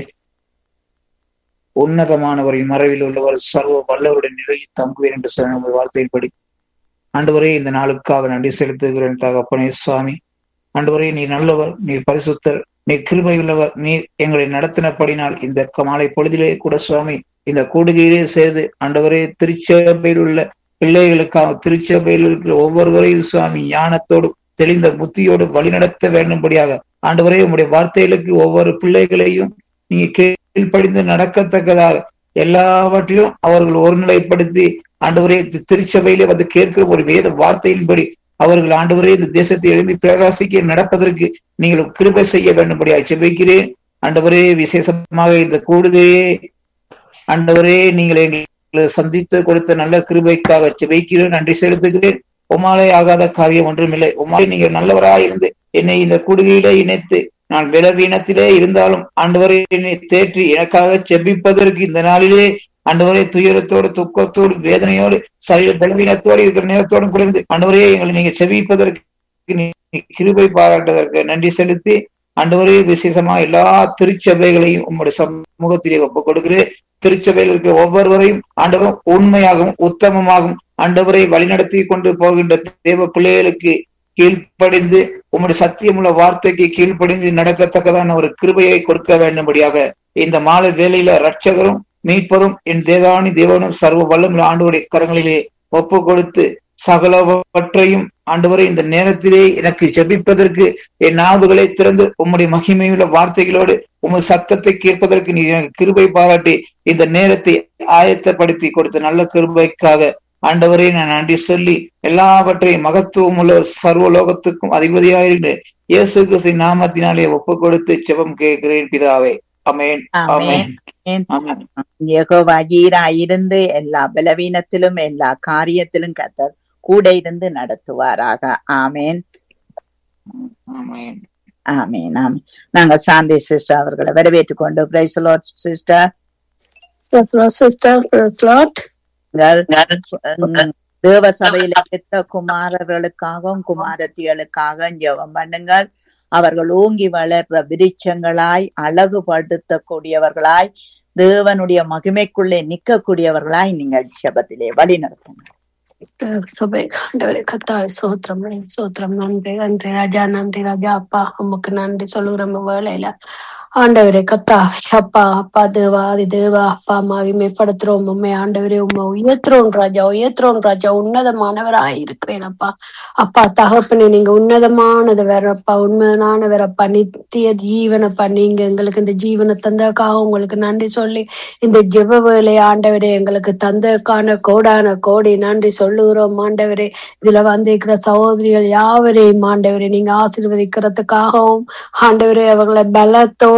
உன்னதமானவரின் மறைவில் உள்ளவர் சர்வ வல்லவருடைய நிலையில் தங்குவேன் என்று சொன்ன வார்த்தையின்படி ஆண்டவரே இந்த நாளுக்காக நன்றி செலுத்துகிறேன் தகப்பனே சுவாமி. ஆண்டவரே நீர் நல்லவர், நீர் பரிசுத்தர், நீர் கிருபை உள்ளவர். நீர் எங்களை நடத்தினபடினால் இந்த மாலை பொழுதிலே கூட சுவாமி இந்த கூடுகையிலே சேர்ந்து ஆண்டவரே திருச்சபையில் உள்ள பிள்ளைகளுக்காக திருச்சபையில் இருக்கிற ஒவ்வொருவரையும் சுவாமி ஞானத்தோடு தெளிந்த புத்தியோடு வழிநடத்த வேண்டும்படியாக ஆண்டவரே உம்முடைய வார்த்தைகளுக்கு ஒவ்வொரு பிள்ளைகளையும் நீங்க கீழ்ப்படிந்து நடக்கத்தக்கதாக எல்லாவற்றிலும் அவர்கள் ஒருநிலைப்படுத்தி ஆண்டவரே திருச்சபையிலே வந்து கேட்கிற ஒரு வேத வார்த்தையின்படி அவர்கள் ஆண்டவரே இந்த தேசத்தை எழுப்பி பிரகாசிக்க நடப்பதற்கு நீங்கள் கிருபை செய்ய வேண்டும்படியாக ஜெபிக்கிறேன். ஆண்டவரே விசேஷமாக இந்த கூடுகையே ஆண்டவரே நீங்கள் எங்களை சந்தித்து கொடுத்த நல்ல கிருபைக்காக ஜெபிக்கிறேன், நன்றி செலுத்துகிறேன். உமாலே ஆகாத காரியம் ஒன்றுமில்லை. உமாலே நீங்கள் நல்லவராயிருந்து என்னை இந்த கூடுகையிலே இணைத்து நான் பலவீனத்திலே இருந்தாலும் ஆண்டவரை என்னை தேற்றி எனக்காக ஜெபிப்பதற்கு இந்த நாளிலே ஆண்டவரே துயரத்தோடு துக்கத்தோடு வேதனையோடு சரீர பலவீனத்தோடு இருக்கிற நேரத்தோடு குறைந்து ஆண்டவரே எங்களை நீங்க ஜெபிப்பதற்கு கிருபை பாராட்டுவதற்கு நன்றி செலுத்தி ஆண்டவரே விசேஷமா எல்லா திருச்சபைகளையும் உங்களுடைய சமூகத்திலே ஒப்புக் கொடுக்கிறேன். திருச்சபையில் இருக்கிற ஒவ்வொருவரையும் ஆண்டவரும் உண்மையாகவும் உத்தமமாகவும் ஆண்டவரை வழிநடத்தி கொண்டு போகின்ற தேவ பிள்ளைகளுக்கு கீழ்ப்படிந்து உங்களுடைய சத்தியமுள்ள வார்த்தைக்கு கீழ்ப்படிந்து நடக்கத்தக்கதான ஒரு கிருபையை கொடுக்க வேண்டும்படியாக இந்த மாலை வேளையில ரட்சகரும் மீட்பரும் என் தேவானி தேவனும் சர்வ வல்லமுள்ள ஆண்டவருடைய கரங்களிலே ஒப்பு கொடுத்து சகலவற்றையும் ஆண்டவரை இந்த நேரத்திலே எனக்கு ஜெபிப்பதற்கு என் நாவுகளை திறந்து உம்முடைய மகிமையுள்ள வார்த்தைகளோடு உமது சத்தத்தை கேட்பதற்கு நீ எனக்கு கிருபை பாராட்டி இந்த நேரத்தை ஆயத்தப்படுத்தி கொடுத்த நல்ல கிருபைக்காக ஆண்டவரை நான் நன்றி சொல்லி எல்லாவற்றையும் மகத்துவம் உள்ள சர்வலோகத்துக்கும் அதிபதியாயிருந்த இயேசு கிறிஸ்துவின் நாமத்தினாலே ஒப்பு கொடுத்து ஜெபம் கேட்கிறேன் பிதாவே. ஆமென் ஆமென். யெகோவா ஈராயிருந்து எல்லா பலவீனத்திலும் எல்லா காரியத்திலும் கர்த்தர் கூட இருந்து நடத்துவாராக. ஆமேன் ஆமென் ஆமேன் ஆமேன். நாங்க சாந்தி சிஸ்டர் அவர்களை வரவேற்றுக் கொண்டு praise the Lord sister. Sister praise the Lord. தேவ சபையில பெற்ற குமாரர்களுக்காகவும் குமாரத்திகளுக்காக ஜெபம் பண்ணுங்கள். அவர்கள் ஓங்கி வளர்ற விருட்சங்களாய் அழகுபடுத்தக்கூடியவர்களாய் தேவனுடைய மகிமைக்குள்ளே நிற்கக்கூடியவர்களாய் நீங்கள் ஜெபத்திலே வழி நடத்துங்க. சபை ஆண்டவரே கர்த்தாவே ஸ்தோத்திரம் ஸ்தோத்திரம். நன்றி நன்றி ராஜா, நன்றி ராஜா. அப்பா உமக்கு நன்றி சொல்லுகிற வேளையில ஆண்டவரே கர்த்தாவே அப்பா அப்பா தேவா ஆதி தேவா அப்பா மகிமைப்படுத்துறோம் உண்மை ஆண்டவரே. உண்மை உயர்த்துறோம் ராஜா, உயர்த்துறோம் ராஜா. உன்னதமானவராய் இருக்கிறேன் அப்பா. அப்பா தகப்பனே நீங்க உன்னதமானது வேறப்பா, உண்மையானவரப்பா, நித்திய ஜீவனப்பா. நீங்க எங்களுக்கு இந்த ஜீவனை தந்ததுக்காக உங்களுக்கு நன்றி சொல்லி இந்த ஜெப வேலை ஆண்டவரே எங்களுக்கு தந்ததுக்கான கோடான கோடி நன்றி சொல்லுகிறோம் ஆண்டவரே. இதுல வந்திருக்கிற சகோதரிகள் யாவரையும் ஆண்டவரே நீங்க ஆசீர்வதிக்கிறதுக்காகவும் ஆண்டவரே அவர்களை பலத்தோ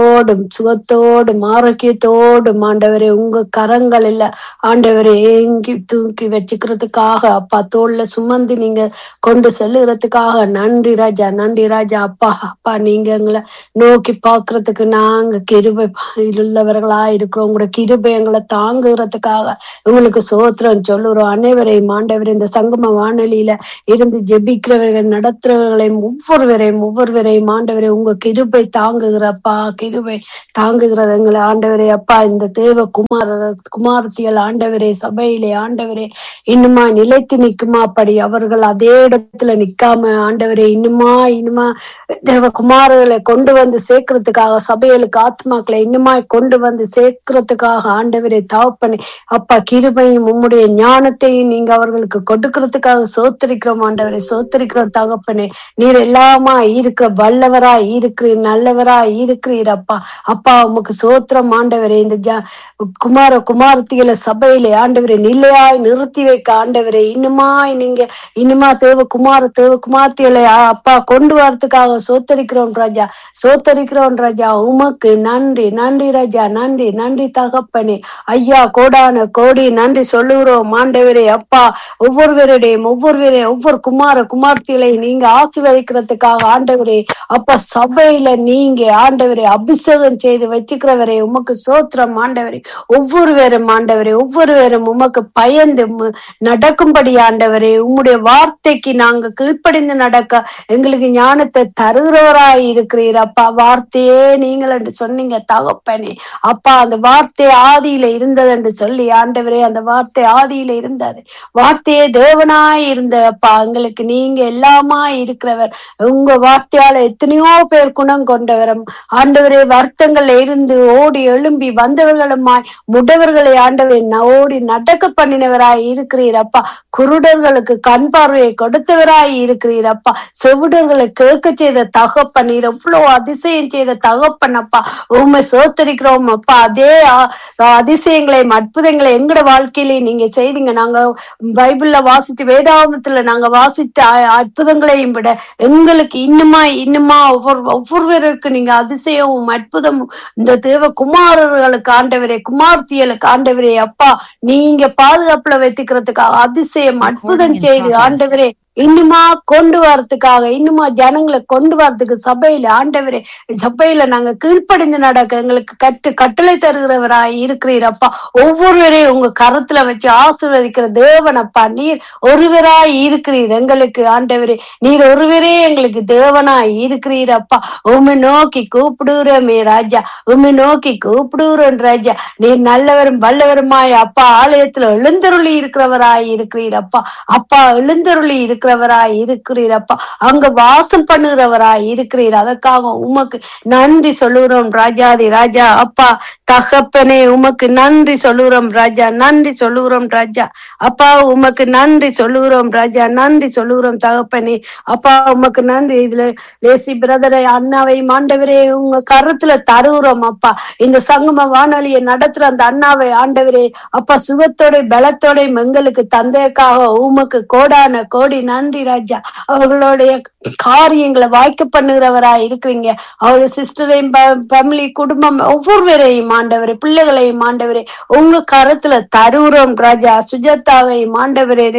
பலத்தோடும் சுகத்தோடும் ஆரோக்கியத்தோடும் ஆண்டவரே உங்க கரங்களில் ஆண்டவரே ஏங்கி தூக்கி வச்சுக்கிறதுக்காக அப்பா தோல்ல சுமந்து நீங்க கொண்டு செல்லுகிறதுக்காக நன்றி ராஜா, நன்றி ராஜா. அப்பா அப்பா நீங்க எங்களை நோக்கி பாக்குறதுக்கு நாங்க கிருபை உள்ளவர்களா இருக்கிறோம். உங்களோட கிருபை எங்களை தாங்குகிறதுக்காக உங்களுக்கு சோத்திரம் சொல்லுறோம். அனைவரையும் ஆண்டவரே இந்த சங்கம வானொலியில இருந்து ஜெபிக்கிறவர்கள் நடத்துறவர்களையும் ஒவ்வொருவரையும் ஒவ்வொருவரையும் ஆண்டவரே உங்க கிருபை தாங்குகிறப்பா, கிருபை தாங்குகிறது எங்களை ஆண்டவரே. அப்பா இந்த தேவ குமார குமாரத்திகள் ஆண்டவரே சபையிலே ஆண்டவரே இன்னுமா நிலைத்து நிக்குமா, அப்படி அவர்கள் அதே இடத்துல நிக்காம ஆண்டவரே இன்னுமா இன்னுமா தேவ குமாரர்களை கொண்டு வந்து சேர்க்கறதுக்காக சபைகளுக்கு ஆத்மாக்களை இன்னுமா கொண்டு வந்து சேர்க்கறதுக்காக ஆண்டவரே தகப்பனே அப்பா கிருபையும் உம்முடைய ஞானத்தையும் நீங்க அவர்களுக்கு கொடுக்கறதுக்காக சோத்தரிக்கிறோம் ஆண்டவரே, சோத்தரிக்கிறோம் தகப்பனே. நீர் எல்லாமா இருக்கிற வல்லவரா இருக்கிறீர், நல்லவரா இருக்கிறீர் அப்பா. அப்பா உமக்கு சோத்திரம் ஆண்டவரே. இந்த ஜ குமார குமாரத்திகளை சபையிலே ஆண்டவரே நிலையாய் நிறுத்தி வைக்க ஆண்டவரே இன்னுமா நீங்க இன்னுமா தேவ குமார தேவ குமார்த்திகளை அப்பா கொண்டு வரதுக்காக சோத்தரிக்கிறோம் ராஜா, சோத்தரிக்கிறோம் ராஜா. உமக்கு நன்றி, நன்றி ராஜா, நன்றி, நன்றி தகப்பனே. ஐயா கோடான கோடி நன்றி சொல்லுகிறோம் ஆண்டவரே. அப்பா ஒவ்வொருவருடையும் ஒவ்வொருவரே ஒவ்வொரு குமார குமார்த்திகளை நீங்க ஆசீர்வதிக்கிறதுக்காக ஆண்டவரே அப்பா சபையில நீங்க ஆண்டவரே அபிஷேகம் செய்து வச்சுக்கிறவரே உமக்கு சோத்திரம் ஆண்டவரே. ஒவ்வொருவரும் ஆண்டவரே ஒவ்வொருவரும் உமக்கு பயந்து நடக்கும்படி ஆண்டவரே உம்முடைய வார்த்தைக்கு நாங்க கீழ்ப்படிந்து நடக்க எங்களுக்கு ஞானத்தை தருகிறவராய் இருக்கிறீர் அப்பா. வார்த்தையே நீங்கள் என்று சொன்னீங்க தகப்பனே. அப்பா அந்த வார்த்தை ஆதியில இருந்தது என்று சொல்லி ஆண்டவரே அந்த வார்த்தை ஆதியில இருந்தது, வார்த்தையே தேவனாய் இருந்த அப்பா எங்களுக்கு நீங்க எல்லாமா இருக்கிறவர். உங்க வார்த்தையால எத்தனையோ பேர் குணம் கொண்டவரும் ஆண்டவரே வருத்தங்கள்ல இருந்து ஓடி எழும்பி வந்தவர்களுமாய் முடவர்களை ஆண்டவரை ஓடி நடக்க பண்ணினவராய் இருக்கிறீர் அப்பா. குருடர்களுக்கு கண் பார்வையை கொடுத்தவராய் இருக்கிறீர் அப்பா. செவிடர்களை கேட்க செய்த தகப்பனீர் எவ்வளவு அதிசயம் செய்த தகப்பன் அப்பா. உண்மை சோத்தரிக்கிறோம் அப்பா. அதே அதிசயங்களையும் அற்புதங்களை எங்கட வாழ்க்கையிலேயே நீங்க செய்தீங்க. நாங்க பைபிள்ல வாசிட்டு வேதாகமத்துல நாங்க வாசித்த அற்புதங்களையும் விட எங்களுக்கு இன்னுமா இன்னுமா ஒவ்வொரு ஒவ்வொருவருக்கு நீங்க அதிசயமும் அற்புதமும் இந்த தேவ குமாரர்களுக்கு ஆண்டவரே குமார்த்தியலுக்கு ஆண்டவரே அப்பா நீங்க பாதுகாப்புல வைத்துக்கிறதுக்காக அதிசயம் அற்புதம் செய்து ஆண்டவரே இன்னுமா கொண்டு வரதுக்காக இன்னுமா ஜனங்களை கொண்டு வரதுக்கு சபையில ஆண்டவரே சபையில நாங்க கீழ்ப்படிந்து நடக்க எங்களுக்கு கட்டு கட்டளை தருகிறவராய் இருக்கிறீர் அப்பா. ஒவ்வொருவரையும் உங்க கரத்துல வச்சு ஆசீர்வதிக்கிற தேவன் அப்பா. நீர் ஒருவராய் இருக்கிறீர் எங்களுக்கு ஆண்டவரே, நீர் ஒருவரே எங்களுக்கு தேவனாய் இருக்கிறீர் அப்பா. உம்மை நோக்கி கூப்பிடுகிறோமே ராஜா, உம்மை நோக்கி கூப்பிடுகிறோம் ராஜா. நீர் நல்லவரும் வல்லவருமாய் அப்பா ஆலயத்துல எழுந்தருளி இருக்கிறவராய் இருக்கிறீர் அப்பா. அப்பா எழுந்தருளி இருக்கிற இருக்கிறீரப்பா, அங்க வாசம் பண்ணுகிறவராய் இருக்கிறீர். அதற்காக உமக்கு நன்றி சொல்லுகிறோம் ராஜாதி ராஜா அப்பா. தகப்பனே உமக்கு நன்றி சொல்லுகிறோம் ராஜா, நன்றி சொல்லுகிறோம் ராஜா அப்பா. உமக்கு நன்றி சொல்லுகிறோம் ராஜா, நன்றி சொல்லுகிறோம் தகப்பனே அப்பா. உமக்கு நன்றி. இதுல லேசி பிரதரை அண்ணாவை ஆண்டவரே உங்க கருத்துல தருகிறோம் அப்பா. இந்த சங்கம வானொலியை நடத்துற அந்த அண்ணாவை ஆண்டவரே அப்பா சுகத்தோட பலத்தோட எங்களுக்கு தந்தைக்காக உமக்கு கோடான கோடி நன்றி ராஜா. அவர்களுடைய காரியங்களை வாய்க்க பண்ணுகிறவராய் இருக்கிறீங்க. அவருடைய சிஸ்டரையும் ஃபேமிலி குடும்பம் ஒவ்வொருவரையும் ஆண்டவரே பிள்ளைகளையும் ஆண்டவரே உங்க கருத்துல தருகிறோம் ராஜா. சுஜாதாவை ஆண்டவரே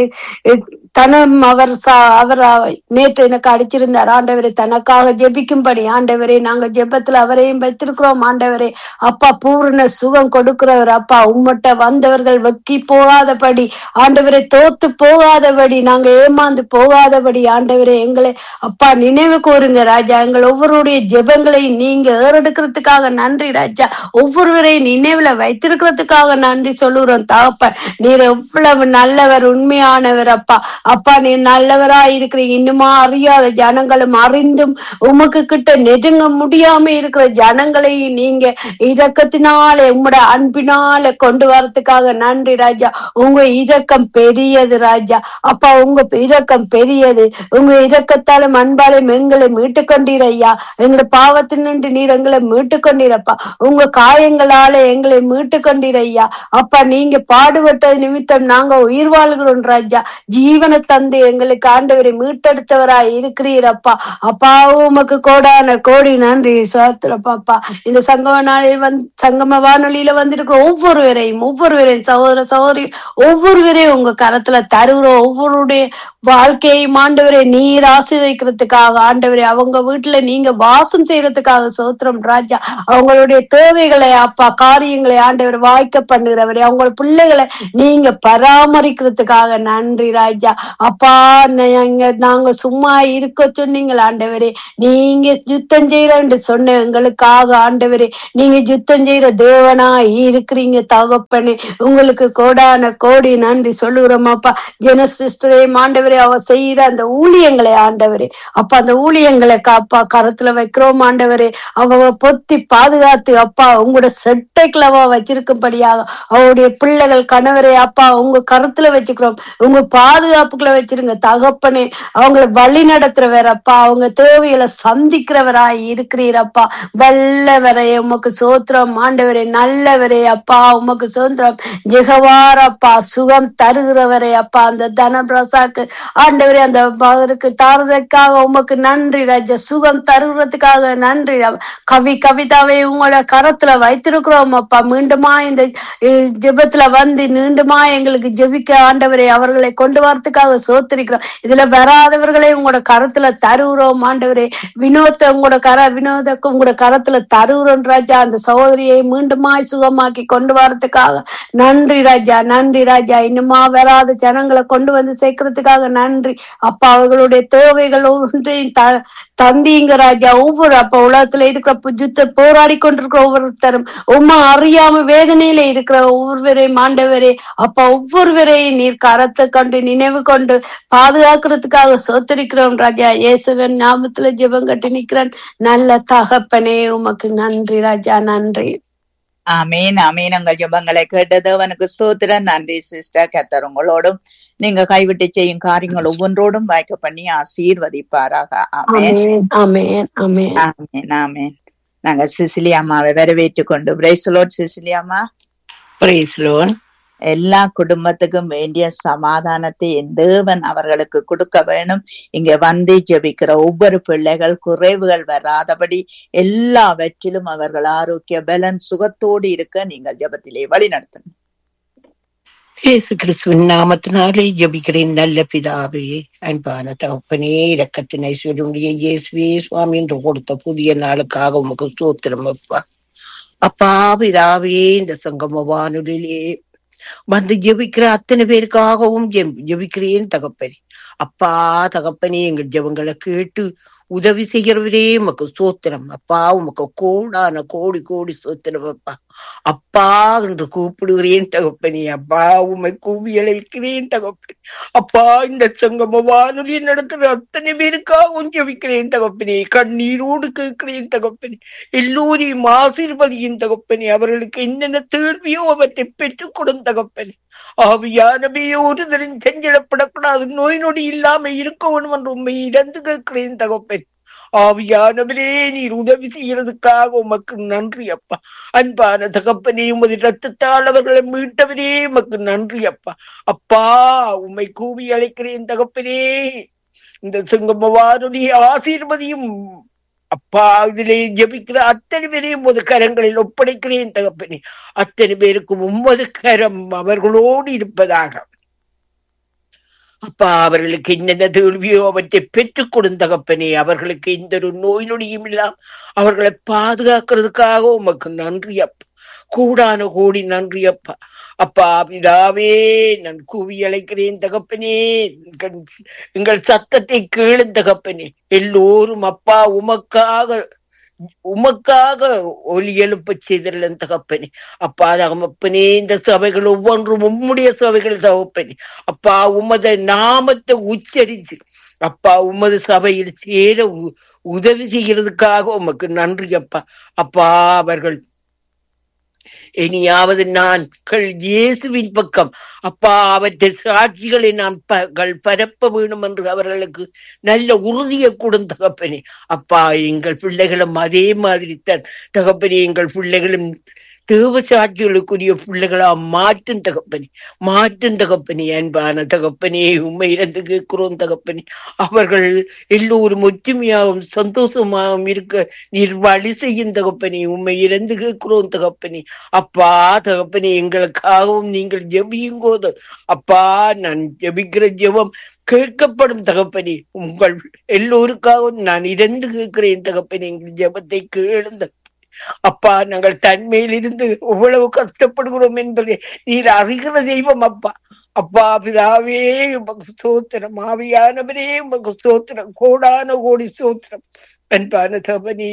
தனம் அவர் அவர் நேற்று எனக்கு அடிச்சிருந்தார் ஆண்டவரே தனக்காக ஜெபிக்கும்படி ஆண்டவரே நாங்க ஜெபத்துல அவரையும் வைத்திருக்கிறோம் ஆண்டவரே அப்பா. பூர்ண சுகம் கொடுக்கிறவர் அப்பா. உம்மட்ட வந்தவர்கள் வெக்கி போகாதபடி ஆண்டவரை தோத்து போகாதபடி நாங்க ஏமாந்து போகாதபடி ஆண்டவரே எங்களை அப்பா நினைவு கூறுங்க ராஜா. எங்கள் ஒவ்வொருடைய ஜெபங்களை நீங்க ஏறெடுக்கிறதுக்காக நன்றி ராஜா. ஒவ்வொருவரையும் நினைவுல வைத்திருக்கிறதுக்காக நன்றி சொல்லுறோம் தகப்பன். நீர் எவ்வளவு நல்லவர் உண்மையானவர் அப்பா. அப்பா நீர் நல்லவரா இருக்கிறீங்க. இன்னுமா அறியாத ஜனங்களும் அறிந்தும் உமக்கு கிட்ட நெருங்க முடியாம இருக்கிற ஜனங்களையும் நீங்க இரக்கத்தினாலே உங்களோட அன்பினால கொண்டு வரதுக்காக நன்றி ராஜா. உங்க இரக்கம் பெரியது ராஜா அப்பா. உங்க இரக்கம் பெரியது. உங்க இரக்கத்தாலும் அன்பாலும் எங்களை மீட்டு கொண்டீர் ஐயா. எங்களை பாவத்தினின்று நீர் எங்களை மீட்டு கொண்டீரப்பா. உங்க காயங்களால எங்களை மீட்டு கொண்டீர் ஐயா அப்பா. நீங்க பாடுபட்டது நிமித்தம் நாங்க உயிர் வாழ்கிறோம் ராஜா. ஜீவன் ஜீவனை தந்து எங்களுக்கு ஆண்டவரை மீட்டெடுத்தவராய் இருக்கிறீர் அப்பா. அப்பா உமக்கு கோடான கோடி நன்றி சோத்திரப்பா. அப்பா இந்த சங்கம நாளில் வந்து சங்கம வானொலியில வந்திருக்கிற ஒவ்வொருவரையும் ஒவ்வொருவரையும் சகோதர சகோதரி ஒவ்வொருவரையும் உங்க கரத்துல தருகிறோம். ஒவ்வொருடைய வாழ்க்கையை ஆண்டவரை நீர் ஆசீர்வதிக்கிறதுக்காக ஆண்டவரை அவங்க வீட்டுல நீங்க வாசம் செய்யறதுக்காக சோத்திரம் ராஜா. அவங்களுடைய தேவைகளை அப்பா காரியங்களை ஆண்டவர் வாய்க்க பண்ணுகிறவரை அவங்க பிள்ளைகளை நீங்க பராமரிக்கிறதுக்காக நன்றி ராஜா. அப்பா நாங்க சும்மா இருக்க சொன்னீங்களா ஆண்டவரே, நீங்க யுத்தம் செய்யறன்னு சொன்ன எங்களுக்காக ஆண்டவரே நீங்க யுத்தம் செய்யற தேவனா இருக்கிறீங்க தகப்பனே. உங்களுக்கு கோடான கோடி நன்றி சொல்லுகிறோம் அப்பா. ஜெனசிஸ்டரே ஆண்டவரே அவ செய்யற அந்த ஊழியங்களை ஆண்டவரே அப்பா அந்த ஊழியங்களை அப்பா கரத்துல வைக்கிறோம் ஆண்டவரே. அவ பொத்தி பாதுகாத்து அப்பா உங்களோட செட்டைக்குள்ளவா வச்சிருக்கும்படியாக அவருடைய பிள்ளைகள் கணவரே அப்பா உங்க கருத்துல வச்சுக்கிறோம். உங்க பாதுகாப்புக்குள்ள வச்சிருங்க தகப்பனே. அவங்களை வழி நடத்துறவரப்பா, அவங்க தேவைகளை சந்திக்கிறவராய் இருக்கிறீரப்பா. வல்லவரே உமக்கு சோத்திரம் ஆண்டவரே. நல்லவரே அப்பா உமக்கு சோத்திரம். ஜெகவாரப்பா சுகம் தருகிறவரே அப்பா. அந்த தனபிரசாக்கு ஆண்டவரே அந்த தாரதற்காக உமக்கு நன்றி ராஜா. சுகம் தருகிறதுக்காக நன்றி. கவி கவிதாவை உங்களோட கரத்துல வைத்திருக்கிறோம் அப்பா. மீண்டுமா இந்த ஜெபத்துல வந்து மீண்டுமா எங்களுக்கு ஜெபிக்க ஆண்டவரை அவர்களை கொண்டு வரத்துக்காக சோத்திருக்கிறோம். இதுல வராதவர்களை உங்களோட கரத்துல தருகிறோம் ஆண்டவரே. வினோத உங்களோட கர வினோதக்கு உங்களோட கரத்துல தருகிறோம் ராஜா. அந்த சகோதரியை மீண்டுமாய் சுகமாக்கி கொண்டு வரதுக்காக நன்றி ராஜா. நன்றி ராஜா. இன்னுமா வராத ஜனங்களை கொண்டு வந்து சேர்க்கறதுக்காக நன்றி அப்பா. அவர்களுடைய தேவைகள் ஒன்றையும் தந்தீங்க ராஜா. ஒவ்வொரு அப்பா உலகத்துல இருக்கிற யுத்த போராடி கொண்டிருக்கிற ஒவ்வொருத்தரும் உம்மா அறியாம வேதனையில இருக்கிற ஒவ்வொருவரையும் ஆண்டவரே அப்பா ஒவ்வொருவரையும் நீர் கரத்தை கொண்டு நினைவு கொண்டு பாதுகாக்கிறதுக்காக சோத்தரிக்கிறோம் ராஜா. இயேசுவின் நாமத்துல ஜெபம் கட்டி நிக்கிறேன் நல்ல தகப்பனே. உமக்கு நன்றி ராஜா. நன்றி. ஆமீன் ஆமீன். உங்கள் ஜெபங்களை கேட்டது அவனுக்கு ஸ்தோத்திரம். நன்றி சிஸ்டர். கர்த்தர் உங்களோடும் நீங்க கைவிட்டு செய்யும் காரியங்கள் ஒவ்வொன்றோடும் வாய்க்க பண்ணி ஆசீர்வதிப்பாராக. ஆமேன் ஆமேன் ஆமேன் ஆமேன் ஆமேன். நாங்க சிசிலி அம்மாவை வரவேற்றுக் கொண்டு பிரைஸ் லார்ட் சிசிலி அம்மா. Price Lord. எல்லா குடும்பத்துக்கும் வேண்டிய சமாதானத்தை தேவன் அவர்களுக்கு கொடுக்க வேணும். இங்க வந்து ஜெபிக்கிற ஒவ்வொரு பிள்ளைகள் குறைவுகள் வராதபடி எல்லாவற்றிலும் அவர்கள் ஆரோக்கிய பலன் சுகத்தோடு இருக்க நீங்கள் ஜெபத்திலே வழி நடத்துங்க. இயேசு கிறிஸ்துவின் நாமத்தினாலே ஜெபிக்கிறேன் நல்ல பிதாவே. அன்பான தகப்பனே, இரக்கத்தின் ஐஸ்வர்யமுடைய இயேசுவே சுவாமி என்று கொடுத்த புதிய நாளுக்காக உமக்கு ஸ்தோத்திரம் அப்பா. அப்பா பிதாவே, இந்த சங்கம வானொலியிலே வந்து ஜெபிக்கிற அத்தனை பேருக்காகவும் ஜெபிக்கிறேன் தகப்பனே. அப்பா தகப்பனே, எங்கள் ஜெபங்களை கேட்டு உதவி செய்கிறவரே உமக்கு ஸ்தோத்திரம் அப்பா. உமக்கு கோடான கோடி கோடி ஸ்தோத்திரம் அப்பா. அப்பா என்று கூப்பிடுகிறேன் தகப்பனே. அப்பா உமை கூவி அழைக்கிறேன் தகப்பனே. அப்பா இந்த சங்கம வானொலி நடத்துற அத்தனை பேருக்காகவும் ஜெபிக்கிறேன் தகப்பனே. கண்ணீரோடு கேட்கிறேன் தகப்பனே. எல்லோரையும் ஆசீர்வதியும் தகப்பனே. அவர்களுக்கு என்னென்ன தேர்வியோ அவற்றை பெற்றுக் கொடும் தகப்பனே. ஆவியானவே ஒரு தரம் செஞ்சலப்படக்கூடாது, நோய் நொடி இல்லாம இருக்கணும் என்று உண்மை இறந்து கேட்கிறேன் தகப்பனே. ஆவியானவரே நீர் உதவி செய்யறதுக்காக உமக்கு நன்றி அப்பா. அன்பான தகப்பனே, உமது ரத்தத்தால் அவர்களை மீட்டவரே உமக்கு நன்றி அப்பா. அப்பா உம்மை கூவி அழைக்கிறேன் தகப்பனே. இந்த சங்கம வானொலியை ஆசீர்வதியும் அப்பா. இதிலே ஜெபிக்கிற அத்தனை பேரையும் உமது கரங்களில் ஒப்படைக்கிறேன் தகப்பனே. அத்தனை பேருக்கும் உமது கரம் அவர்களோடு இருப்பதாக அப்பா. அவர்களுக்கு என்னென்ன தோல்வியோ அவற்றை பெற்றுக் கொடுந்தகப்பனே. அவர்களுக்கு எந்த ஒரு நோய் நொடியும் இல்லாம் அவர்களை பாதுகாக்கிறதுக்காக உமக்கு நன்றி அப்பா. கூடான கோடி நன்றி அப்பா. அப்பா பிதாவே, நான் கூவி அழைக்கிறேன் தகப்பனே. எங்கள் சத்தத்தை கேளும் தகப்பனே. எல்லோரும் அப்பா உமக்காக உமக்காக ஒலி எழுப்ப செய்தல் தகப்பனே. அப்பா தகப்பனே, இந்த சபைகள் ஒவ்வொன்றும் உம்முடைய சபைகள் தகப்பனே. அப்பா உமது நாமத்தை உச்சரித்து அப்பா உமது சபையில் சேர உதவி செய்கிறதுக்காக உமக்கு நன்றி அப்பா. அப்பா அவர்கள் இனியாவது நாட்கள் இயேசுவின் பக்கம் அப்பா அவற்றை சாட்சிகளை நாம் பரப்ப வேணும் என்று அவர்களுக்கு நல்ல உறுதியை கொடுத்த தகப்பனே. அப்பா எங்கள் பிள்ளைகளும் அதே மாதிரி தான் தகப்பனே. எங்கள் பிள்ளைகளும் தேவ சாட்சிகளுக்குரிய பிள்ளைகளா மாற்றும் தகப்பனே, மாற்றும் தகப்பனே, அன்பான தகப்பனே, உண்மை இருந்து கேட்கிறோம் தகப்பனே. அவர்கள் எல்லோரும் ஒற்றுமையாகவும் சந்தோஷமாகவும் இருக்க நீர் வழி செய்யும் தகப்பனே, உண்மை இருந்து கேட்கிறோம் தகப்பனே. அப்பா தகப்பனே, எங்களுக்காகவும் நீங்கள் ஜெபியுங்கோது அப்பா, நான் ஜெபிக்கிற ஜெபம் கேட்கப்படும் தகப்பனே. உங்கள் எல்லோருக்காகவும் நான் இருந்து கேட்கிறேன் தகப்பனே, எங்கள் ஜெபத்தை கேளுந்த அப்பா. நாங்கள் தன்மையில் இருந்து எவ்வளவு கஷ்டப்படுகிறோம் என்பதை நீர் அறிகிற தெய்வம் அப்பா. அப்பா பிதாவே, உமக்கு ஸ்தோத்திரம். ஆவியானவரே, உமக்கு ஸ்தோத்திரம். கோடான கோடி ஸ்தோத்திரம். அன்பான தகப்பனே,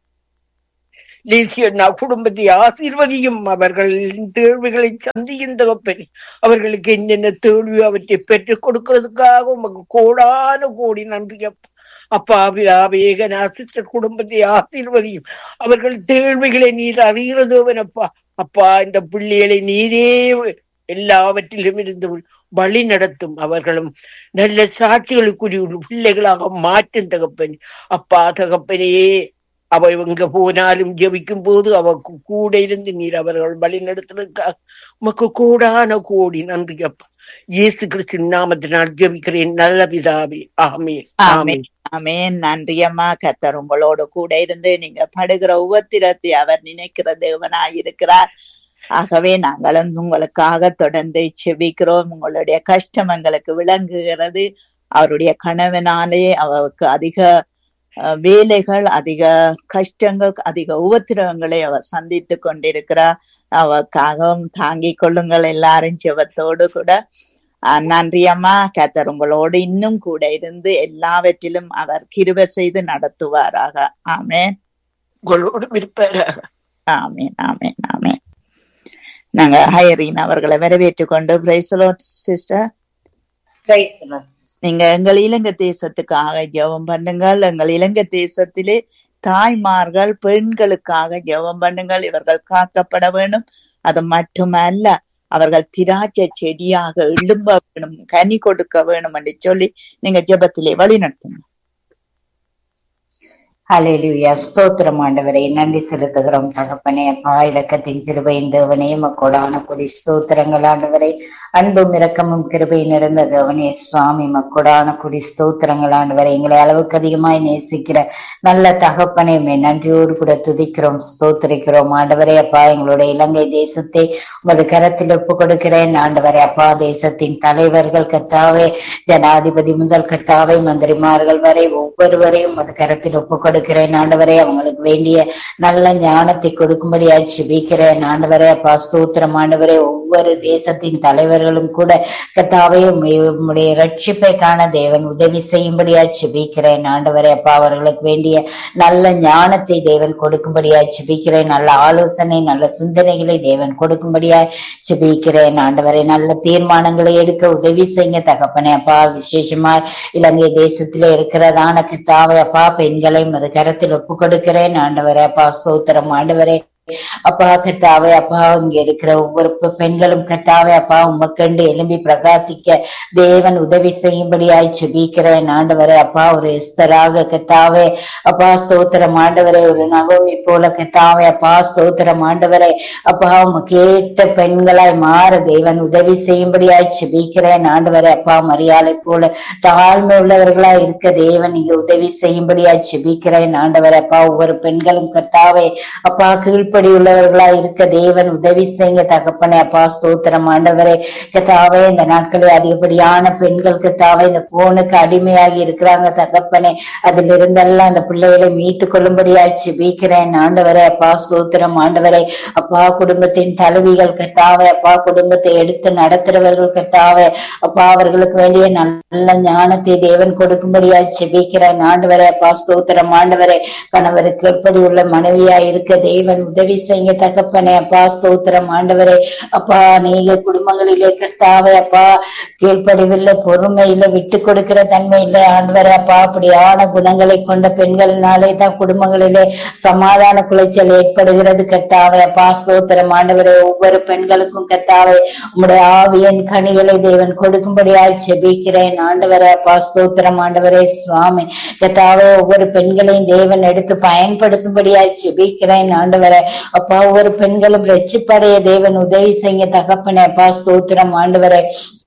லேசியண்ணா குடும்பத்தை ஆசீர்வதியும். அவர்களின் தேர்வுகளை சந்தியும் தகப்பனே. அவர்களுக்கு என்னென்ன தேர்வு அவற்றை பெற்றுக் கொடுக்கிறதுக்காக உமக்கு கோடான கோடி நன்றி அப்பா. அப்பா பிதாவேகனா சிஸ்டர் குடும்பத்தை ஆசீர்வதியும். அவர்கள் தேர்வுகளை நீர் அறிகிறதோவனப்பா. அப்பா, இந்த பிள்ளைகளை நீரே எல்லாவற்றிலும் இருந்து வழி நடத்தும். அவர்களும் நல்ல சாட்சிகளுக்குரிய பிள்ளைகளாக மாற்றும் தகப்பனே. அப்பா தகப்பனே, அவ எங்க போனாலும் ஜெபிக்கும் போது அவ கூட இருந்து நீர் அவர்கள் வழி நடத்துறதுக்காக உமக்கு கூடான கோடி நன்றி அப்பா. இயேசு கிறிஸ்து நாமத்தினால் ஜெபிக்கிறேன் நல்ல பிதாவே, ஆமென், ஆமென், ஆமென். நன்றி அம்மா. கர்த்தர் உங்களோட கூட இருந்து நீங்க படுகிற உபத்திரத்தை அவர் நினைக்கிற தேவனாய் இருக்கிறார். ஆகவே நாங்களும் உங்களுக்காக தொடர்ந்து செபிக்கிறோம். உங்களுடைய கஷ்டம் எங்களுக்கு விளங்குகிறது. அவருடைய கணவனாலே அவருக்கு அதிக வேலைகள், அதிக கஷ்டங்கள், அதிக உபத்திரவங்களை அவர் சந்தித்து கொண்டிருக்கிறார். அவருக்காகவும் தாங்கிக் கொள்ளுங்கள் எல்லாரும் ஜெபத்தோடு கூட. அஹ் நன்றி அம்மா. கர்த்தர் உங்களோடு இன்னும் கூட இருந்து எல்லாவற்றிலும் அவர் கிருபை செய்து நடத்துவாராக. ஆமென். உங்களோடு இருப்பாராக. ஆமென், ஆமென், ஆமென். நாங்க ஹைரீன் அவர்களை வரவேற்று கொண்டு பிரைஸ் தி லார்ட் சிஸ்டர். நீங்க எங்கள் இலங்கை தேசத்துக்காக ஜெபம் பண்ணுங்கள். எங்கள் இலங்கை தேசத்திலே தாய்மார்கள் பெண்களுக்காக ஜெபம் பண்ணுங்கள். இவர்கள் காக்கப்பட வேண்டும். அது மட்டுமல்ல, அவர்கள் திராட்சை செடியாக எழும்ப வேணும், கனி கொடுக்க வேணும் என்று சொல்லி நீங்க ஜெபத்திலே வழி நடத்துங்க. ஹல்லேலூயா. ஸ்தோத்திரம் ஆண்டவரே, நன்றி செலுத்துகிறோம் தகப்பனே. அப்பா, இரக்கத்தின் கிருபையின் தேவனே, மக்கோடான கொடி ஸ்தோத்திரங்கள் ஆண்டவரே. அன்பும் இரக்கமும் கிருபை நிறைந்த தேவனே சுவாமி, மக்கோடான கொடி ஸ்தோத்திரங்கள் ஆண்டவரே. எங்களை அளவுக்கு அதிகமாய் நேசிக்கிற நல்ல தகப்பனே, நன்றியோடு கூட துதிக்கிறோம், ஸ்தோத்திரிக்கிறோம் ஆண்டவரே. அப்பா, எங்களுடைய இலங்கை தேசத்தை உமது கரத்தில் ஒப்பு கொடுக்கிறேன் ஆண்டவரே. அப்பா, தேசத்தின் தலைவர்கள் கர்த்தாவே, ஜனாதிபதி முதல் கர்த்தாவே, மந்திரிமார்கள் வரை ஒவ்வொருவரையும் உமது கரத்தில் ஒப்பு கொடுக்கிறேன் ஆண்டவரே. அவங்களுக்கு வேண்டிய நல்ல ஞானத்தை கொடுக்கும்படியாய் ஜெபிக்கிறேன் ஆண்டவரே. அப்பா, ஸ்தோத்திரம் ஆண்டவரே. ஒவ்வொரு தேசத்தின் தலைவர்களும் கூட கர்த்தாவே உம்முடைய ரட்சிப்பை காண தேவன் உதவி செய்யும்படியாய் ஜெபிக்கிறேன் ஆண்டவரே. அப்பா, அவர்களுக்கு வேண்டிய நல்ல ஞானத்தை தேவன் கொடுக்கும்படியாய் ஜெபிக்கிறேன். நல்ல ஆலோசனை, நல்ல சிந்தனைகளை தேவன் கொடுக்கும்படியாய் ஜெபிக்கிறேன் ஆண்டவரே. நல்ல தீர்மானங்களை எடுக்க உதவி செய்ய தகப்பனே. அப்பா, விசேஷமா இலங்கை தேசத்திலே இருக்கிறதான கர்த்தாவே அப்பா, பெண்களை அது கரத்தில் ஒப்பு கொடுக்கிறேன் ஆண்டவரே. அப்பா, ஸ்தோத்திரம் ஆண்டவரே. அப்பா கர்த்தாவே, அப்பா இங்க இருக்கிற ஒவ்வொரு பெண்களும் கர்த்தாவே அப்பா உமக்கண்டு எலும்பி பிரகாசிக்க தேவன் உதவி செய்யும்படியாய் ஜெபிக்கிறேன் ஆண்டவரே. அப்பா, ஒரு எஸ்தராக கர்த்தாவே அப்பா ஸ்தோத்திரம் ஆண்டவரே, ஒரு நகோமி போல கர்த்தாவே அப்பா ஸ்தோத்திரம் ஆண்டவரே. அப்பா, உமக்கு ஏற்ற பெண்களாய் மாற தேவன் உதவி செய்யும்படியாய் ஜெபிக்கிறேன் ஆண்டவரே. அப்பா, மரியாதை போல தாழ்மை உள்ளவர்களாய் இருக்க தேவன் இங்க உதவி செய்யும்படியாய் ஜெபிக்கிறேன் ஆண்டவரே. அப்பா, ஒவ்வொரு பெண்களும் கர்த்தாவே அப்பா கீழ் உள்ளவர்களா இருக்க தேவன் உதவி செய்ய தகப்பனே. அப்பா, ஸ்தோத்திரம் ஆண்டவரே. கர்த்தாவே, இந்த நாட்களில் அதிகப்படியான பெண்கள் கர்த்தாவே இந்த போனுக்கு அடிமையாகி இருக்கிறாங்க தகப்பனே. அதுல இருந்தெல்லாம் அந்த பிள்ளைகளை மீட்டுக் கொள்ளும்படியாய் ஜெபிக்கிறேன் ஆண்டவரே. அப்பா, ஸ்தோத்திரம் ஆண்டவரே. அப்பா, குடும்பத்தின் தலைவிகள் கர்த்தாவே அப்பா, குடும்பத்தை எடுத்து நடத்துறவர்கள் கர்த்தாவே அப்பா, அவர்களுக்கு வேண்டிய நல்ல ஞானத்தை தேவன் கொடுக்கும்படியாய் ஜெபிக்கிறேன் ஆண்டவரே. அப்பா, ஸ்தோத்திரம் ஆண்டவரே. கணவருக்கு எப்படி உள்ள மனைவியாய் இருக்க தேவன் உதவி செய்ய தகப்பனே. அப்பா, ஸ்தோத்திரம் ஆண்டவரே. அப்பா, அநேக குடும்பங்களிலே கர்த்தாவே அப்பா கீழ்ப்படிவில்லை, பொறுமை இல்லை, விட்டு கொடுக்கிற தன்மை இல்லை ஆண்டவரே. அப்பா, அப்படியான குணங்களை கொண்ட பெண்களினாலே தான் குடும்பங்களிலே சமாதான குலைச்சல் ஏற்படுகிறது கர்த்தாவே. அப்பா, ஸ்தோத்திரம் ஆண்டவரே. ஒவ்வொரு பெண்களுக்கும் கர்த்தாவே உம்முடைய ஆவியின் கனிகளை தேவன் கொடுக்கும்படியாய் ஜெபிக்கிறேன் ஆண்டவரே. அப்பா, ஸ்தோத்திரம் ஆண்டவரே. சுவாமி கர்த்தாவே, ஒவ்வொரு பெண்களையும் தேவன் எடுத்து பயன்படுத்தும்படியாய் ஜெபிக்கிறேன் ஆண்டவரே. அப்பா ஒவ்வொரு பெண்களும் ரட்சிப்படைய தேவன் உதவி செய்ய தகப்பனே அப்பா ஸ்தோத்திரம் ஆண்டவரே.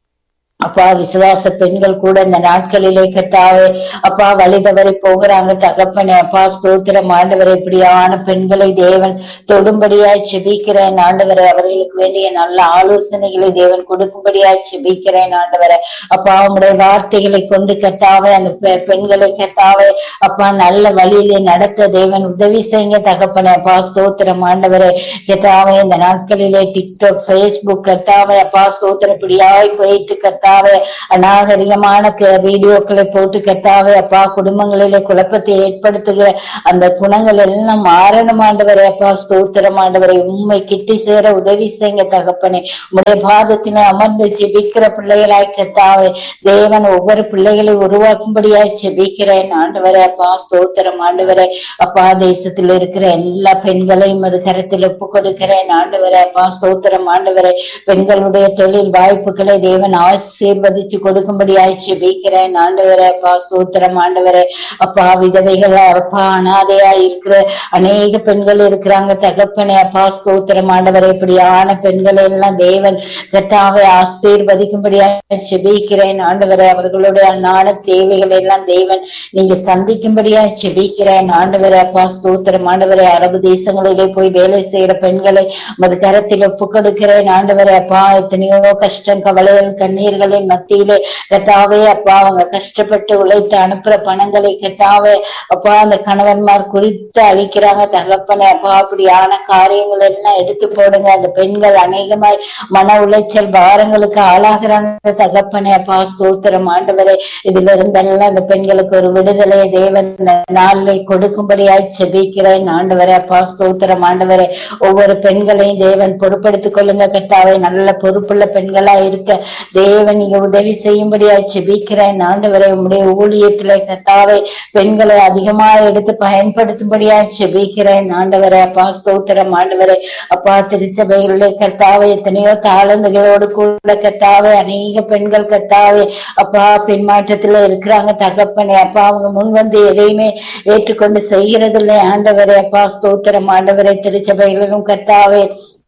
அப்பா விசுவாச பெண்கள் கூட இந்த நாட்களிலே கர்த்தாவே அப்பா வழி தவறி போகிறாங்க தகப்பனே அப்பா ஸ்தோத்திரம் ஆண்டவரை. இப்படியான பெண்களை தேவன் தொடும்படியாய் செபிக்கிறேன் ஆண்டவரை. அவர்களுக்கு வேண்டிய நல்ல ஆலோசனைகளை தேவன் கொடுக்கும்படியாய் செபிக்கிறேன் ஆண்டவரை. அப்பா உங்களுடைய வார்த்தைகளை கொண்டு கர்த்தாவே அந்த பெண்களை கர்த்தாவே அப்பா நல்ல வழியிலே நடத்த தேவன் உதவி செய்ய தகப்பனே அப்பா ஸ்தோத்திரம் ஆண்டவரை. கர்த்தாவே இந்த நாட்களிலே டிக்டாக் பேஸ்புக் கர்த்தாவே அப்பா ஸ்தோத்திரம் இப்படியாய் போயிட்டு கர்த்தாவே அநாகரிகமான வீடியோக்களை போட்டு கர்த்தாவே அப்பா குடும்பங்களிலே குழப்பத்தை ஏற்படுத்துகிற அந்த குணங்கள் எல்லாம் மாறணும் ஆண்டவரே அப்பா ஸ்தோத்திரம் ஆண்டவரை. உண்மை கிட்டி சேர உதவி செய்ய தகப்பனே. உடைய பாதத்தினை அமர்ந்து ஜெபிக்கிற பிள்ளைகளாய் கர்த்தாவே தேவன் ஒவ்வொரு பிள்ளைகளை உருவாக்கும்படியாய் ஜெபிக்கிறேன் ஆண்டவரே அப்பா ஸ்தோத்திரம் ஆண்டவரே. அப்பா தேசத்தில் இருக்கிற எல்லா பெண்களையும் ஒரு கருத்தில் ஒப்பு கொடுக்கிறேன் ஆண்டவரே அப்பா ஸ்தோத்திரம் ஆண்டவரே. பெண்களுடைய தொழில் வாய்ப்புகளை தேவன் ஆசீர்வதிச்சு கொடுக்கும்படியாய் ஜெபிக்கிறேன் ஆண்டவரே அப்பா ஸ்தோத்திரம் ஆண்டவரே. அப்பா விதவைகள் அப்பா அனாதையா இருக்கிற அநேக பெண்கள் இருக்கிறாங்க தகப்பனே அப்பா ஸ்தோத்திரம் ஆண்டவரே. இப்படியான பெண்களை எல்லாம் தேவன் கர்த்தாவை ஆசீர்வதிக்கும்படியாய் ஜெபிக்கிறேன் ஆண்டவரே. அவர்களுடைய அன்னான தேவைகள் எல்லாம் தேவன் நீங்க சந்திக்கும்படியாய் ஜெபிக்கிறேன் ஆண்டவரே அப்பா ஸ்தோத்திரம் ஆண்டவரே. அரபு தேசங்களிலே போய் வேலை செய்யற பெண்களை மது கரத்தில் ஒப்பு கொடுக்கிறேன் ஆண்டவரே அப்பா. எத்தனையோ கஷ்டம் கவலைகள் கண்ணீர்களின் மத்தியிலே கர்த்தாவே அப்பா அவங்க கஷ்டப்பட்டு உழைத்து அனுப்புற பணங்களை கர்த்தாவே அப்பா அந்த கணவன்மார் குறித்து அளிக்கிறாங்க தகப்பனே அப்பா. அப்படியான காரியங்கள் எல்லாம் எடுத்து போடுங்க. அந்த பெண்கள் அநேகமாய் மன உளைச்சல் பாரங்களுக்கு ஆளாகிறாங்க தகப்பனே அப்பா ஸ்தோத்திரம் ஆண்டவரே. இதுல இருந்தெல்லாம் அந்த பெண்களுக்கு ஒரு விடுதலை தேவன் நாளை கொடுக்கும்படியாய் செபிக்கிறேன் ஆண்டவரே அப்பா ஸ்தோத்திரம் ஆண்டவரே. ஒவ்வொரு பெண்களையும் தேவன் பொறுப்படுத்திக் கொள்ளுங்க கர்த்தாவே. நல்ல பொறுப்புள்ள பெண்களா இருக்க தேவன் நீங்க உதவி செய்யும்படியாய் செபிக்கிறேன் ஆண்டவரை. உங்களுடைய ஊழியத்திலே கர்த்தாவே பெண்களை அதிகமா எடுத்து பயன்படுத்தும்படியாய் செபிக்கிறேன் ஆண்டவரை அப்பா ஸ்தோத்திரம் ஆண்டவரை. அப்பா திருச்சபைகளிலே கர்த்தாவே எத்தனையோ தாளந்துகளோடு கூட கர்த்தாவே அநேக பெண்கள் கர்த்தாவே அப்பா பின்மாற்றத்துல இருக்கிறாங்க தகப்பனே அப்பா. அவங்க முன் வந்து எதையுமே ஏற்றுக்கொண்டு செய்கிறது இல்லை ஆண்டவரை அப்பா ஸ்தோத்திரம் ஆண்டவரை. திருச்சபைகளிலும் கர்த்தாவே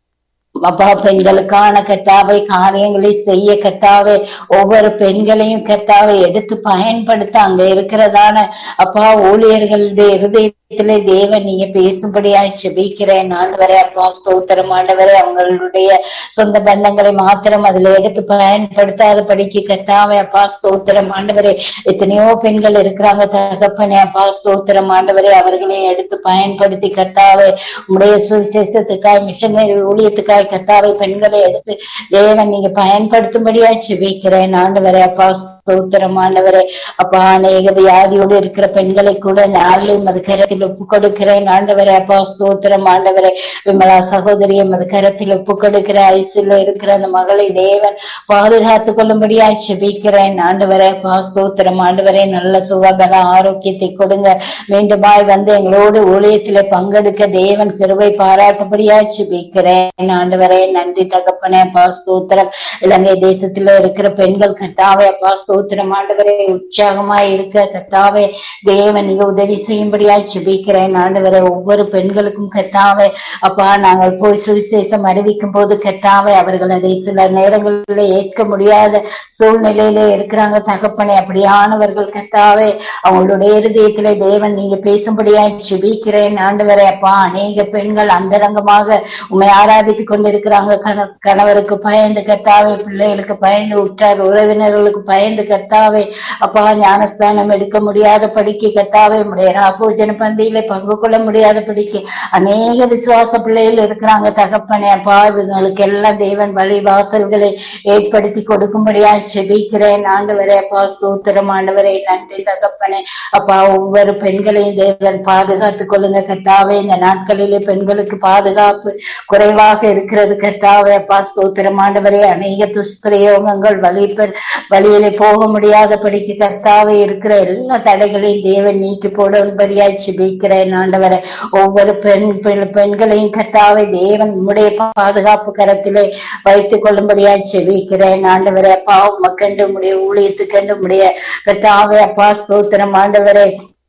அப்பா பெண்களுக்கான கர்த்தாவை காரியங்களை செய்ய கர்த்தாவே ஒவ்வொரு பெண்களையும் கர்த்தாவை எடுத்து பயன்படுத்த அங்க இருக்கிறதான அப்பா ஊழியர்களுடைய இருதயத்திலே தேவன் நீங்க பேசும்படியாய் செபிக்கிறேன் ஆண்டவரே அப்பா ஸ்தோத்திரம் ஆண்டவரே. அவங்களுடைய சொந்த பந்தங்களை மாத்திரம் அதுல எடுத்து பயன்படுத்தாத படிக்க கர்த்தாவே அப்பா ஸ்தோத்திரம் ஆண்டவரே. எத்தனையோ பெண்கள் இருக்கிறாங்க தகப்பனே அப்பா ஸ்தோத்திரம் ஆண்டவரே. அவர்களையும் எடுத்து பயன்படுத்தி கர்த்தாவே உடைய சுவிசேஷத்துக்காய் மிஷனரி ஊழியத்துக்காய் கர்த்தாவை பெண்களை எடுத்து தேவன் நீங்க பயன்படுத்தும்படியாய் செபிக்கிறேன் ஆண்டவரே அப்பா ஸ்தோத்திரம் ஆண்டவரே. அப்பா அநேக வியாதியோடு இருக்கிற பெண்களை கூட நாளையும் அது கரத்தில் ஒப்பு கொடுக்கிறேன் ஆண்டவரே அப்பா ஸ்தோத்திரம் ஆண்டவரே. விமலா சகோதரியை அது கரத்தில் ஒப்பு கொடுக்கிற ஐசில இருக்கிற அந்த மகளை தேவன் பாதுகாத்து கொள்ளும்படியாய் செபிக்கிறேன் ஆண்டவரே அப்பா ஸ்தோத்திரம் ஆண்டவரே. நல்ல சுகபல ஆரோக்கியத்தை கொடுங்க. மீண்டுமாய் வந்து எங்களோடு ஊழியத்திலே பங்கெடுக்க தேவன் கிருபை பாராட்டும்படியாய் செபிக்கிறேன் ஆண்டவரே. நன்றி தகப்பனே அப்பா ஸ்தோத்திரம். இலங்கை தேசத்துல இருக்கிற பெண்கள் கர்த்தாவே அப்பா ஸ்தோத்திரம் ஆண்டவரே உற்சாகமாய் இருக்க கர்த்தாவே தேவன் நீங்க உதவி செய்யும்படியாய் செபிக்கிறேன் ஆண்டவரே. ஒவ்வொரு பெண்களுக்கும் கர்த்தாவே அப்பா நாங்கள் போய் சுவிசேஷம் அறிவிக்கும் போது கர்த்தாவே அவர்கள் அதை சில நேரங்களில் ஏற்க முடியாத சூழ்நிலையில இருக்கிறாங்க தகப்பனே. அப்படியானவர்கள் கர்த்தாவே அவங்களுடைய இருதயத்திலே தேவன் நீங்க பேசும்படியாய் செபிக்கிறேன் ஆண்டவரே அப்பா. அநேக பெண்கள் அந்தரங்கமாக உண்மை ஆராதித்து கொண்டிருக்கிறாங்க. கண கணவருக்கு பயந்து கர்த்தாவே, பிள்ளைகளுக்கு பயந்து, உற்றார் உறவினர்களுக்கு பயந்து கர்த்தாவே அப்பா ஞானஸ்தானம் எடுக்க முடியாத படிக்க கர்த்தாவே உடைய ராபோஜன பந்தியில பங்கு கொள்ள முடியாத படிக்க அநேக விசுவாச பிள்ளைகள் இருக்கிறாங்க தகப்பனே அப்பா. இவங்களுக்கு எல்லாம் தேவன் வழி வாசல்களை ஏற்படுத்தி கொடுக்கும்படியா செபிக்கிறேன் ஆண்டவரே அப்பா ஸ்தோத்திரம் ஆண்டவரே. நன்றி தகப்பனே அப்பா. ஒவ்வொரு பெண்களையும் தேவன் பாதுகாத்துக் கொள்ளுங்க கர்த்தாவே. இந்த நாட்களிலே பெண்களுக்கு பாதுகாப்பு குறைவாக இருக்கிறது கர்த்தாவே அப்பா ஸ்தோத்திரம் ஆண்டவரே. அநேக துஷ்பிரயோகங்கள் வழி வழியிலே போக முடியாத படிக்க கர்த்தாவே இருக்கிற எல்லா தடைகளையும் தேவன் நீக்கி போடும்படியாய் செபிக்கிறேன் ஆண்டவரே. ஒவ்வொரு பெண் பெண்களையும் கர்த்தாவே தேவன் உம்முடைய பாதுகாப்பு கரத்திலே வைத்துக் கொள்ளும்படியாய் செபிக்கிறேன் ஆண்டவரே அப்பா. உமக்கண்டு உம்முடைய ஊழியத்துக்கண்டு உம்முடைய கர்த்தாவே அப்பா ஸ்தோத்திரம் ஆண்டவரே.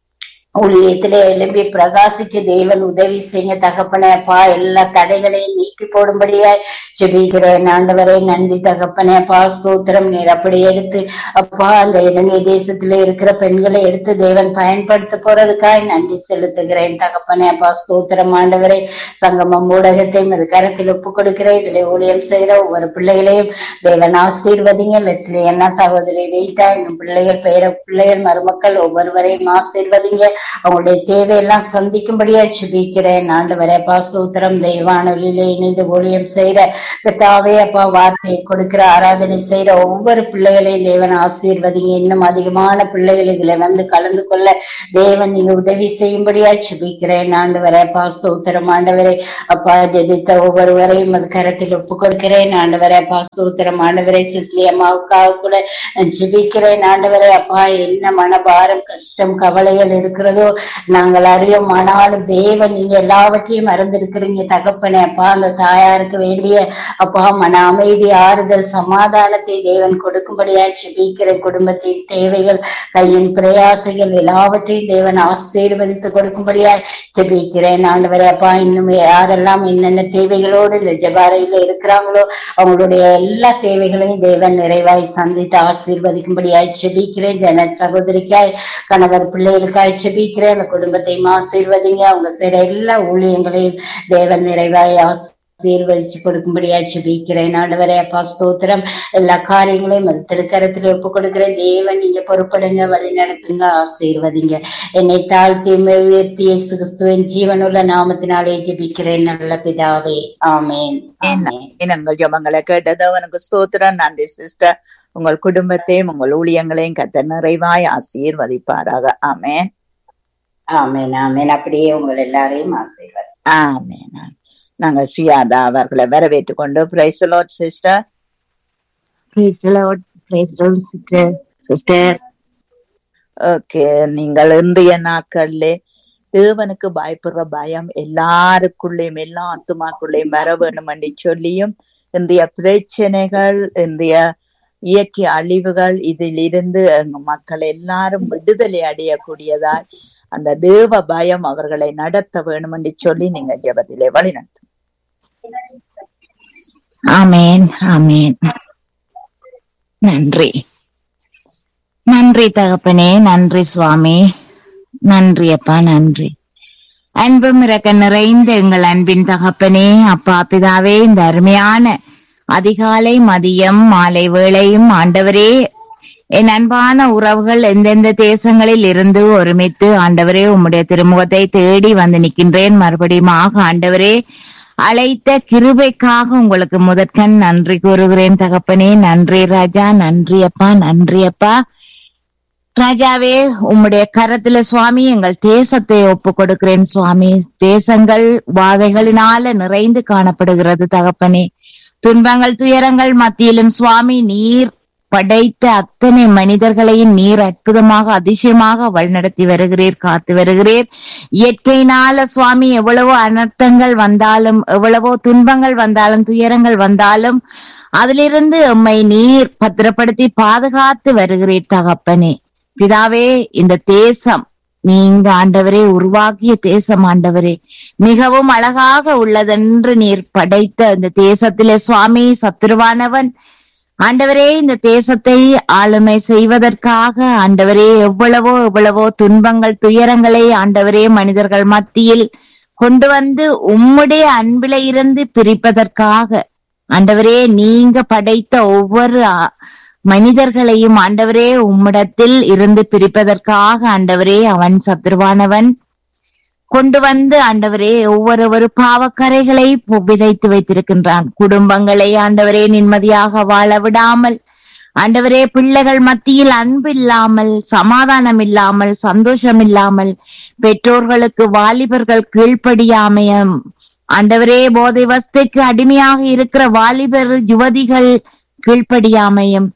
ஊழியத்திலே எழும்பி பிரகாசிக்க தேவன் உதவி செய்ய தகப்பனே அப்பா. எல்லா தடைகளையும் நீக்கி போடும்படியாய் ஜெபிக்கிறேன் ஆண்டவரே. நன்றி தகப்பனே அப்பா. ஸ்தோத்திரம். நீர் அப்படி எடுத்து அப்பா அந்த இலங்கை தேசத்திலே இருக்கிற பெண்களை எடுத்து தேவன் பயன்படுத்த போறதுக்காய் நன்றி செலுத்துகிறேன் தகப்பனே அப்பா. ஸ்தோத்திரம் ஆண்டவரே. சங்கமம் ஊடகத்தையும் அது கரத்தில் ஒப்பு கொடுக்கிறேன். இதுல ஊழியம் செய்யற ஒவ்வொரு பிள்ளைகளையும் தேவன் ஆசீர்வதிங்க. லெஸ்லி அண்ணா, சகோதரி ரீட்டா, இன்னும் பிள்ளைகள், பேர பிள்ளைகள், மருமக்கள் ஒவ்வொருவரையும் ஆசீர்வதிங்க. அவங்களுடைய தேவையெல்லாம் சந்திக்கும்படியா ஜெபிக்கிறேன் ஆண்டவரே அப்பா. ஸ்தோத்திரம். தெய்வானொலியிலே இணைந்து ஊழியம் செய்யற கர்த்தாவே அப்பா, வார்த்தையை கொடுக்கிற ஆராதனை செய்யற ஒவ்வொரு பிள்ளைகளையும் தேவன் ஆசீர்வதிங்க. இன்னும் அதிகமான பிள்ளைகள் இதுல வந்து கலந்து கொள்ள தேவன் நீங்க உதவி செய்யும்படியா ஜெபிக்கிறேன் ஆண்டவரே அப்பா. ஸ்தோத்திரம் ஆண்டவரே அப்பா. ஜெபித்த ஒவ்வொருவரையும் அது கரத்தில் ஒப்பு கொடுக்கிறேன் ஆண்டவரே அப்பா. ஸ்தோத்திரம் ஆண்டவரே. சிஸ்லி அம்மாவுக்காக கூட ஜெபிக்கிறேன் ஆண்டவரே அப்பா. என்ன மனபாரம், கஷ்டம், கவலைகள் இருக்கிறதோ நாங்கள் அறியோம். ஆனாலும் தேவன் நீங்க எல்லாவற்றையும் மறந்திருக்கிறீங்க தகப்பனே அப்பா. அந்த தாயாருக்கு வேண்டிய அப்பா மன அமைதி, ஆறுதல், சமாதானத்தை தேவன் கொடுக்கும்படியா ஜெபிக்கிறேன். குடும்பத்தின் தேவைகள், கையின் பிரயாசைகள் எல்லாவற்றையும் தேவன் ஆசீர்வதித்து கொடுக்கும்படியா ஜெபிக்கிறேன் ஆண்டவரே அப்பா. இன்னும் யாரெல்லாம் என்னென்ன தேவைகளோடு இந்த ஜெபாரையில இருக்கிறாங்களோ அவங்களுடைய எல்லா தேவைகளையும் தேவன் நிறைவாய் சந்தித்து ஆசீர்வதிக்கும்படியாய் ஜெபிக்கிறேன். ஜன சகோதரிக்காய், கணவர், பிள்ளைகளுக்காய் ஜெபிக்கிறேன். அந்த குடும்பத்தையும் ஆசீர்வதிங்க. அவங்க செய்யற எல்லா ஊழியங்களையும் தேவன் நிறைவாய் ஆசீர்வதிச்சு கொடுக்கும்படியா ஜெபிக்கிறேன் ஆண்டவரே அப்பா. ஸ்தோத்திரம். எல்லா காரியங்களையும் அது திருக்கரத்துல ஒப்பு கொடுக்கிறேன். தேவன் நீங்க பொறுப்படுங்க, வழி நடத்துங்க, ஆசீர்வதிங்க. என்னை தாழ்த்தி உயர்த்தி இயேசு கிறிஸ்துவின் ஜீவனுள்ள நாமத்தினாலே ஜெபிக்கிறேன் நல்ல பிதாவே. ஆமேன். எங்கள் ஜெபங்களை கேட்டது அவனுக்கு ஸ்தோத்திரம். நன்றி சிஸ்டர். உங்கள் குடும்பத்தையும் உங்கள் ஊழியங்களையும் கர்த்தர் நிறைவாய் ஆசீர்வதிப்பாராக. ஆமேன். ஆமேன். ஆமேன். அப்படியே உங்கள் எல்லாரையும் ஆசீர்வாதம். ஆமேன். நாங்க சுயாதா அவர்களை வரவேற்றுக் கொண்டு praise the Lord sister. Praise the Lord. Praise the Lord sister. Sister okay. நீங்கள் இன்றைய நாட்கள்ல தேவனுக்கு பயப்படுற பயம் எல்லாருக்குள்ளேயும் எல்லா ஆத்துமாக்குள்ளேயும் வர வேணும் என்று சொல்லியும் இன்றைய பிரச்சனைகள், இன்றைய இயற்கை அழிவுகள், இதில் இருந்து மக்கள் எல்லாரும் விடுதலை அடையக்கூடியதாய் அந்த தேவ பயம் அவர்களை நடத்த வேணும் என்று சொல்லி நீங்க ஜெபத்திலே வழி நடத்தும். ஆமேன். ஆமேன். நன்றி. நன்றி தகப்பனே. நன்றி சுவாமி. நன்றி அப்பா. நன்றி. அன்பும் இறக்க நிறைந்த எங்கள் அன்பின் தகப்பனே அப்பா பிதாவே, இந்த அருமையான அதிகாலை, மதியம், மாலை வேளையும் ஆண்டவரே, என் அன்பான உறவுகள் எந்தெந்த தேசங்களில் இருந்து ஒருமித்து ஆண்டவரே உம்முடைய திருமுகத்தை தேடி வந்து நிற்கின்றேன். மறுபடியும் ஆண்டவரே அழைத்த கிருபைக்காக உங்களுக்கு முதற்கண் நன்றி கூறுகிறேன் தகப்பனே. நன்றி ராஜா. நன்றி அப்பா. நன்றி அப்பா. ராஜாவே உம்முடைய கரத்துல சுவாமி எங்கள் தேசத்தை ஒப்பு கொடுக்கிறேன் சுவாமி. தேசங்கள் வாதைகளினால நிறைந்து காணப்படுகிறது தகப்பனே. துன்பங்கள், துயரங்கள் மத்தியிலும் சுவாமி நீர் படைத்த அத்தனை மனிதர்களையும் நீர் அற்புதமாக அதிசயமாக வழிநடத்தி வருகிறீர், காத்து வருகிறீர். இயற்கையினால சுவாமி எவ்வளவோ அனர்த்தங்கள் வந்தாலும், எவ்வளவோ துன்பங்கள் வந்தாலும், துயரங்கள் வந்தாலும் அதிலிருந்து எம்மை நீர் பத்திரப்படுத்தி பாதுகாத்து வருகிறீர் தகப்பனே. பிதாவே, இந்த தேசம் நீங்க ஆண்டவரே உருவாக்கிய தேசம் ஆண்டவரே மிகவும் அழகாக உள்ளதென்று நீர் படைத்த இந்த தேசத்திலே சுவாமி சத்துருவானவன் ஆண்டவரே இந்த தேசத்தை ஆளுமை செய்வதற்காக ஆண்டவரே எவ்வளவோ எவ்வளவோ துன்பங்கள், துயரங்களை ஆண்டவரே மனிதர்கள் மத்தியில் கொண்டு வந்து உம்முடைய அன்பில இருந்து பிரிப்பதற்காக ஆண்டவரே நீங்க படைத்த ஒவ்வொரு மனிதர்களையும் ஆண்டவரே உம்மிடத்தில் இருந்து பிரிப்பதற்காக ஆண்டவரே அவன் சத்துருவானவன் கொண்டு வந்து ஆண்டவரே ஒவ்வொரு ஒரு பாவக்கரைகளை விதைத்து வைத்திருக்கின்றான். குடும்பங்களை ஆண்டவரே நிம்மதியாக வாழ விடாமல் ஆண்டவரே பிள்ளைகள் மத்தியில் அன்பு இல்லாமல், சமாதானம் இல்லாமல், சந்தோஷம் இல்லாமல், பெற்றோர்களுக்கு வாலிபர்கள் கீழ்ப்படியாமையும் ஆண்டவரே போதை வஸ்துக்கு அடிமையாக இருக்கிற வாலிபர் யுவதிகள் கீழ்ப்படியாமையும்,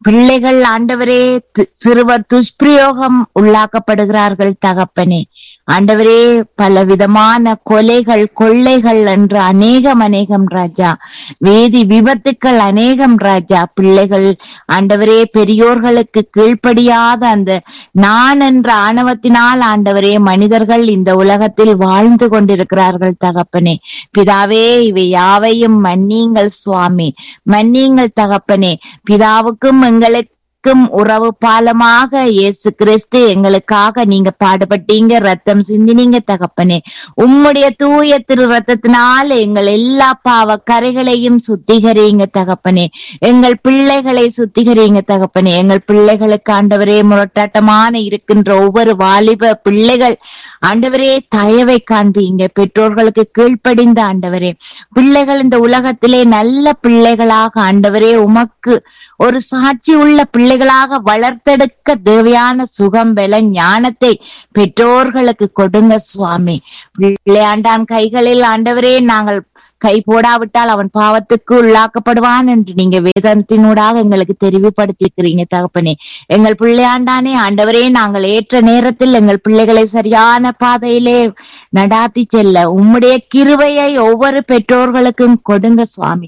பிள்ளைகள் ஆண்டவரே தி- சிறுவர் துஷ்பிரயோகம் உள்ளாக்கப்படுகிறார்கள் தகப்பனே. ஆண்டவரே பலவிதமான கொலைகள் கொள்ளைகள் என்று அநேகம் அநேகம் ராஜா, வேதி விபத்துக்கள் அநேகம் ராஜா. பிள்ளைகள் ஆண்டவரே பெரியோர்களுக்கு கீழ்ப்படியாத அந்த நான் என்ற ஆணவத்தினால் ஆண்டவரே மனிதர்கள் இந்த உலகத்தில் வாழ்ந்து கொண்டிருக்கிறார்கள் தகப்பனே. பிதாவே இவை யாவையும் மன்னியுங்கள் சுவாமி, மன்னியுங்கள் தகப்பனே. பிதாவுக்கும் எங்களுக்கும் உறவு பாலமாக இயேசு கிறிஸ்து எங்களுக்காக நீங்க பாடுபட்டீங்க, ரத்தம் சிந்தினீங்க தகப்பனே. உம்முடைய தூய திரு ரத்தத்தினால எங்கள் எல்லா பாவ கரைகளையும் சுத்திகரிங்க தகப்பனே. எங்கள் பிள்ளைகளை சுத்திகரிங்க தகப்பனே. எங்கள் பிள்ளைகளுக்கு ஆண்டவரே முரட்டாட்டமான இருக்கின்ற ஒவ்வொரு வாலிப பிள்ளைகள் ஆண்டவரே தயவை காண்பீங்க. பெற்றோர்களுக்கு கீழ்ப்படிந்த ஆண்டவரே பிள்ளைகள் இந்த உலகத்திலே நல்ல பிள்ளைகளாக ஆண்டவரே உமக்கு ஒரு சாட்சி உள்ள பிள்ளைகளாக வளர்த்தெடுக்க தேவையான சுகம் பல ஞானத்தை பெற்றோர்களுக்கு கொடுங்க சுவாமி. பிள்ளையாண்டான் கைகளில் ஆண்டவரே நாங்கள் கை போடாவிட்டால் அவன் பாவத்துக்கு உள்ளாக்கப்படுவான் என்று நீங்க வேதத்தினூடாக எங்களுக்கு தெரிவுபடுத்தியிருக்கிறீங்க தகப்பனே. எங்கள் பிள்ளையாண்டானே ஆண்டவரே நாங்கள் ஏற்ற நேரத்தில் எங்கள் பிள்ளைகளை சரியான பாதையிலே நடாத்தி செல்ல உம்முடைய கிருபையை ஒவ்வொரு பெற்றோர்களுக்கும் கொடுங்க சுவாமி.